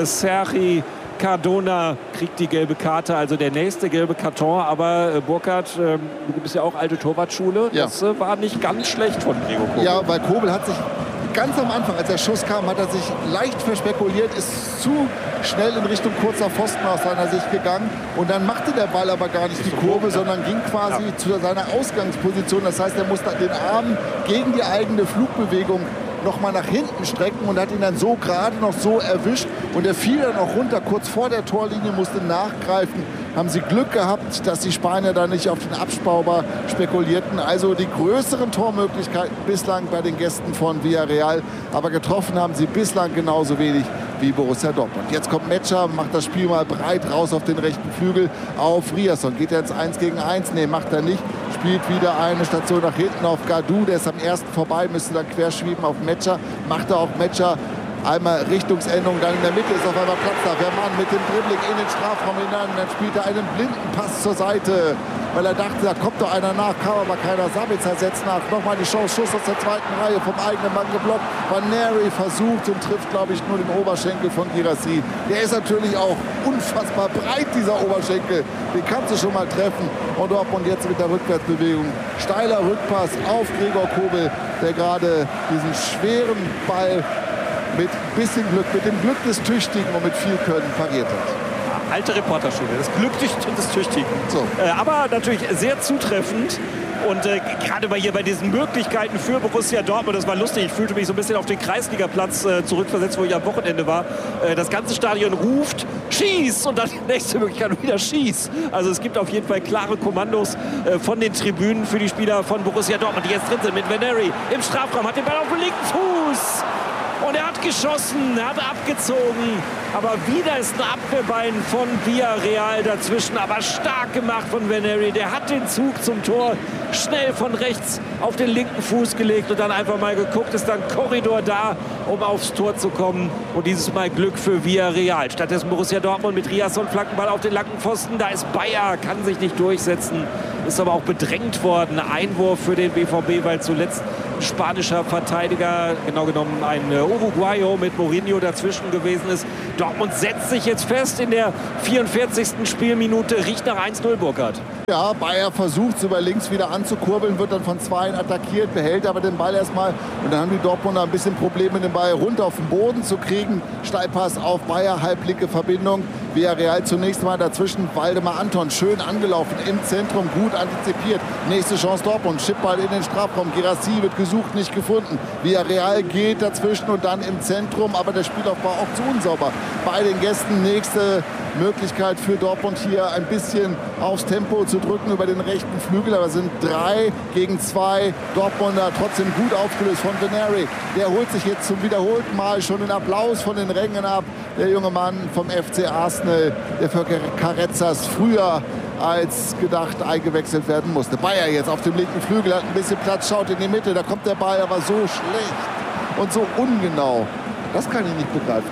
Sergi Cardona kriegt die gelbe Karte, also der nächste gelbe Karton. Aber Burkhard, du bist ja auch alte Torwartschule. Ja. Das war nicht ganz schlecht von Gregor Kobel. Ja, weil Kobel hat sich ganz am Anfang, als der Schuss kam, hat er sich leicht verspekuliert, ist zu schnell in Richtung kurzer Pfosten aus seiner Sicht gegangen. Und dann machte der Ball aber gar nicht die Kurve, sondern ging quasi zu seiner Ausgangsposition. Das heißt, er musste den Arm gegen die eigene Flugbewegung noch mal nach hinten strecken und hat ihn dann so gerade noch so erwischt. Und er fiel dann auch runter, kurz vor der Torlinie, musste nachgreifen. Haben sie Glück gehabt, dass die Spanier da nicht auf den Abstauber spekulierten. Also die größeren Tormöglichkeiten bislang bei den Gästen von Villarreal. Aber getroffen haben sie bislang genauso wenig wie Borussia Dortmund. Jetzt kommt Metscher, macht das Spiel mal breit raus auf den rechten Flügel auf Riasson. Geht er ins 1 gegen 1? Nee, macht er nicht. Spielt wieder eine Station nach hinten auf Gadou. Der ist am ersten vorbei, müsste dann querschwieben auf Metscher. Macht er auch Metscher. Einmal Richtungsänderung, dann in der Mitte ist auf einmal Platz da. Der Mann mit dem Dribbling in den Strafraum hinein. Dann spielt er einen blinden Pass zur Seite, weil er dachte, da kommt doch einer nach. Kam aber keiner. Sabitzer setzt nach. Nochmal die Chance. Schuss aus der zweiten Reihe vom eigenen Mann geblockt. Vaneri versucht und trifft, glaube ich, nur den Oberschenkel von Guirassy. Der ist natürlich auch unfassbar breit, dieser Oberschenkel. Den kannst du schon mal treffen. Und Dortmund jetzt mit der Rückwärtsbewegung. Steiler Rückpass auf Gregor Kobel, der gerade diesen schweren Ball mit bisschen Glück, mit dem Glück des Tüchtigen und mit viel Können pariert hat. Alte Reporterschule, das Glück des Tüchtigen. So. Aber natürlich sehr zutreffend. Und gerade bei diesen Möglichkeiten für Borussia Dortmund, das war lustig, ich fühlte mich so ein bisschen auf den Kreisligaplatz zurückversetzt, wo ich am Wochenende war. Das ganze Stadion ruft, schieß! Und dann die nächste Möglichkeit wieder schieß. Also es gibt auf jeden Fall klare Kommandos von den Tribünen für die Spieler von Borussia Dortmund, die jetzt drin sind mit Vaneri im Strafraum, hat den Ball auf dem linken Fuß. Und er hat geschossen, er hat abgezogen. Aber wieder ist ein Abwehrbein von Villarreal dazwischen. Aber stark gemacht von Vaneri. Der hat den Zug zum Tor schnell von rechts auf den linken Fuß gelegt und dann einfach mal geguckt, ist dann Korridor da, um aufs Tor zu kommen. Und dieses Mal Glück für Villarreal. Stattdessen Borussia Dortmund mit Riasson, Flankenball auf den langen Pfosten. Da ist Bayer, kann sich nicht durchsetzen. Ist aber auch bedrängt worden. Einwurf für den BVB, weil zuletzt ein spanischer Verteidiger, genau genommen ein Uruguayo mit Mourinho dazwischen gewesen ist. Dortmund setzt sich jetzt fest in der 44. Spielminute. Riecht nach 1-0, Burkhardt. Ja, Bayer versucht es über links wieder anzukurbeln, wird dann von Zweien attackiert, behält aber den Ball erstmal. Und dann haben die Dortmunder ein bisschen Probleme, den Ball runter auf den Boden zu kriegen. Steilpass auf Bayer, halblinke Verbindung. Villarreal zunächst mal dazwischen. Waldemar Anton schön angelaufen im Zentrum, gut antizipiert. Nächste Chance Dortmund, Chipball in den Strafraum. Guirassy wird gesucht, nicht gefunden. Villarreal geht dazwischen und dann im Zentrum, aber der Spielaufbau auch zu unsauber. Bei den Gästen nächste Möglichkeit für Dortmund hier ein bisschen aufs Tempo zu drücken über den rechten Flügel. Aber es sind 3 gegen 2 Dortmunder, trotzdem gut aufgelöst von Vaneri. Der holt sich jetzt zum wiederholten Mal schon den Applaus von den Rängen ab. Der junge Mann vom FC Arsenal, der für Carrezzas früher als gedacht eingewechselt werden musste. Bayer jetzt auf dem linken Flügel, hat ein bisschen Platz, schaut in die Mitte. Da kommt der Ball aber so schlecht und so ungenau. Das kann ich nicht begreifen.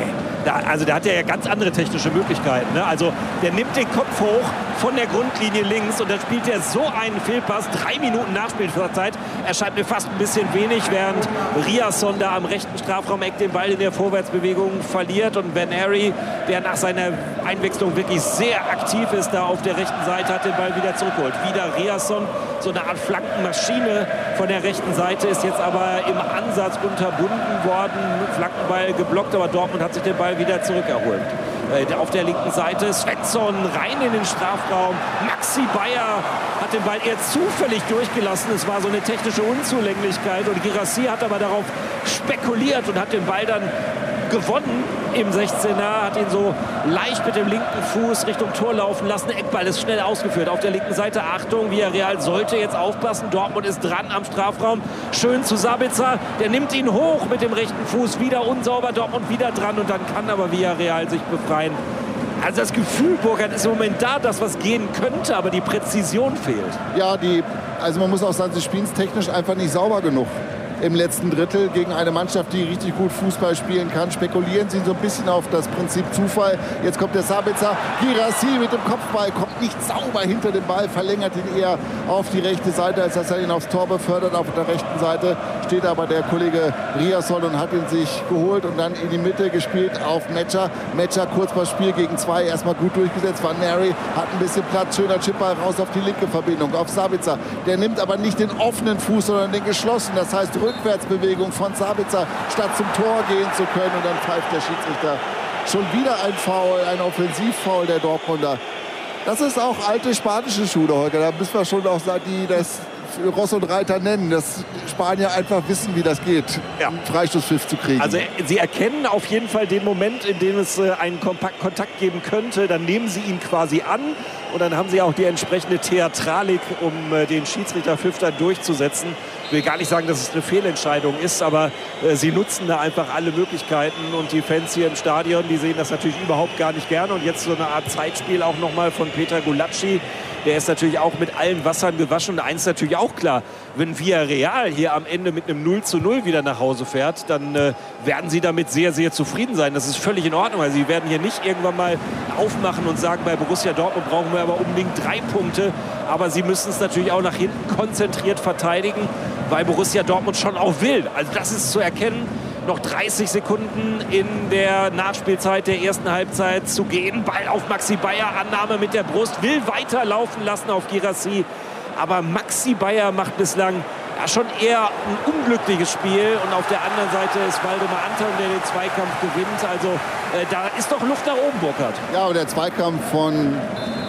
Also der hat ja ganz andere technische Möglichkeiten. Ne? Also der nimmt den Kopf hoch von der Grundlinie links und dann spielt er so einen Fehlpass. 3 Minuten Nachspielzeit erscheint mir fast ein bisschen wenig, während Riasson da am rechten Strafraumeck den Ball in der Vorwärtsbewegung verliert und Vaneri, der nach seiner Einwechslung wirklich sehr aktiv ist, da auf der rechten Seite, hat den Ball wieder zurückgeholt. Wieder Riasson, so eine Art Flankenmaschine von der rechten Seite, ist jetzt aber im Ansatz unterbunden worden. Flankenball geblockt, aber Dortmund hat sich den Ball wieder zurückerholt. Auf der linken Seite Svensson rein in den Strafraum. Maxi Bayer hat den Ball eher zufällig durchgelassen. Es war so eine technische Unzulänglichkeit und Guirassy hat aber darauf spekuliert und hat den Ball dann gewonnen im 16er, hat ihn so leicht mit dem linken Fuß Richtung Tor laufen lassen. Eckball ist schnell ausgeführt. Auf der linken Seite, Achtung, Villarreal sollte jetzt aufpassen. Dortmund ist dran am Strafraum. Schön zu Sabitzer, der nimmt ihn hoch mit dem rechten Fuß. Wieder unsauber, Dortmund wieder dran und dann kann aber Villarreal sich befreien. Also das Gefühl, Burkhardt, ist im Moment da, dass was gehen könnte, aber die Präzision fehlt. Ja, also man muss auch sagen, sie spielen es technisch einfach nicht sauber genug. Im letzten Drittel gegen eine Mannschaft, die richtig gut Fußball spielen kann. Spekulieren sie so ein bisschen auf das Prinzip Zufall. Jetzt kommt der Sabitzer. Guirassy mit dem Kopfball kommt nicht sauber hinter den Ball, verlängert ihn eher auf die rechte Seite, als dass er ihn aufs Tor befördert. Auf der rechten Seite steht aber der Kollege Riasson und hat ihn sich geholt und dann in die Mitte gespielt auf Metscher. Metscher Kurzpassspiel gegen 2, erstmal gut durchgesetzt. Vaneri hat ein bisschen Platz, schöner Chipball raus auf die linke Verbindung, auf Sabitzer. Der nimmt aber nicht den offenen Fuß, sondern den geschlossenen. Das heißt, Rückwärtsbewegung von Sabitzer, statt zum Tor gehen zu können. Und dann pfeift der Schiedsrichter schon wieder ein Foul, ein Offensivfoul der Dortmunder. Das ist auch alte spanische Schule, Holger. Da müssen wir schon auch sagen, die das Ross und Reiter nennen, dass Spanier einfach wissen, wie das geht, einen Freistoßpfiff zu kriegen. Also sie erkennen auf jeden Fall den Moment, in dem es einen Kontakt geben könnte. Dann nehmen sie ihn quasi an und dann haben sie auch die entsprechende Theatralik, um den Schiedsrichterpfiff dann durchzusetzen. Ich will gar nicht sagen, dass es eine Fehlentscheidung ist, aber sie nutzen da einfach alle Möglichkeiten und die Fans hier im Stadion, die sehen das natürlich überhaupt gar nicht gerne. Und jetzt so eine Art Zeitspiel auch nochmal von Peter Gulacsi. Der ist natürlich auch mit allen Wassern gewaschen. Und eins ist natürlich auch klar, wenn Villarreal hier am Ende mit einem 0:0 wieder nach Hause fährt, dann werden sie damit sehr, sehr zufrieden sein. Das ist völlig in Ordnung. Also sie werden hier nicht irgendwann mal aufmachen und sagen, bei Borussia Dortmund brauchen wir aber unbedingt 3 Punkte. Aber sie müssen es natürlich auch nach hinten konzentriert verteidigen, weil Borussia Dortmund schon auch will. Also das ist zu erkennen. Noch 30 Sekunden in der Nachspielzeit der ersten Halbzeit zu gehen. Ball auf Maxi Bayer, Annahme mit der Brust, will weiterlaufen lassen auf Guirassy. Aber Maxi Bayer macht bislang schon eher ein unglückliches Spiel. Und auf der anderen Seite ist Waldemar Anton, der den Zweikampf gewinnt. Also da ist doch Luft nach oben, Burkhardt. Ja, und der Zweikampf von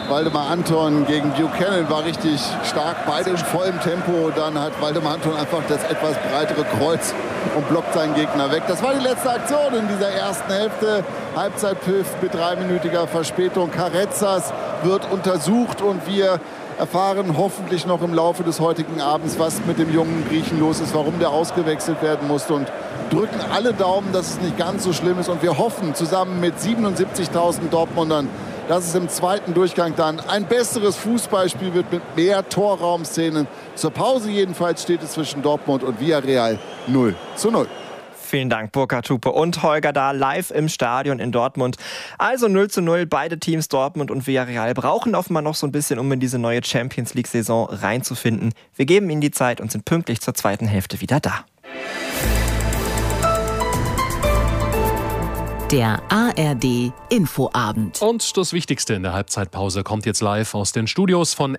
Waldemar Anton gegen Buchanan war richtig stark, beide in vollem Tempo. Dann hat Waldemar Anton einfach das etwas breitere Kreuz und blockt seinen Gegner weg. Das war die letzte Aktion in dieser ersten Hälfte. Halbzeitpfiff mit 3-minütiger Verspätung. Carezas wird untersucht und wir erfahren hoffentlich noch im Laufe des heutigen Abends, was mit dem jungen Griechen los ist, warum der ausgewechselt werden musste, und drücken alle Daumen, dass es nicht ganz so schlimm ist. Und wir hoffen zusammen mit 77.000 Dortmundern, dass es im zweiten Durchgang dann ein besseres Fußballspiel wird mit mehr Torraumszenen. Zur Pause jedenfalls steht es zwischen Dortmund und Villarreal 0:0. Vielen Dank, Burkhard Hupe und Holger Dahl, live im Stadion in Dortmund. Also 0:0, beide Teams, Dortmund und Villarreal, brauchen offenbar noch so ein bisschen, um in diese neue Champions-League-Saison reinzufinden. Wir geben ihnen die Zeit und sind pünktlich zur zweiten Hälfte wieder da. Der ARD Infoabend. Und das Wichtigste in der Halbzeitpause kommt jetzt live aus den Studios von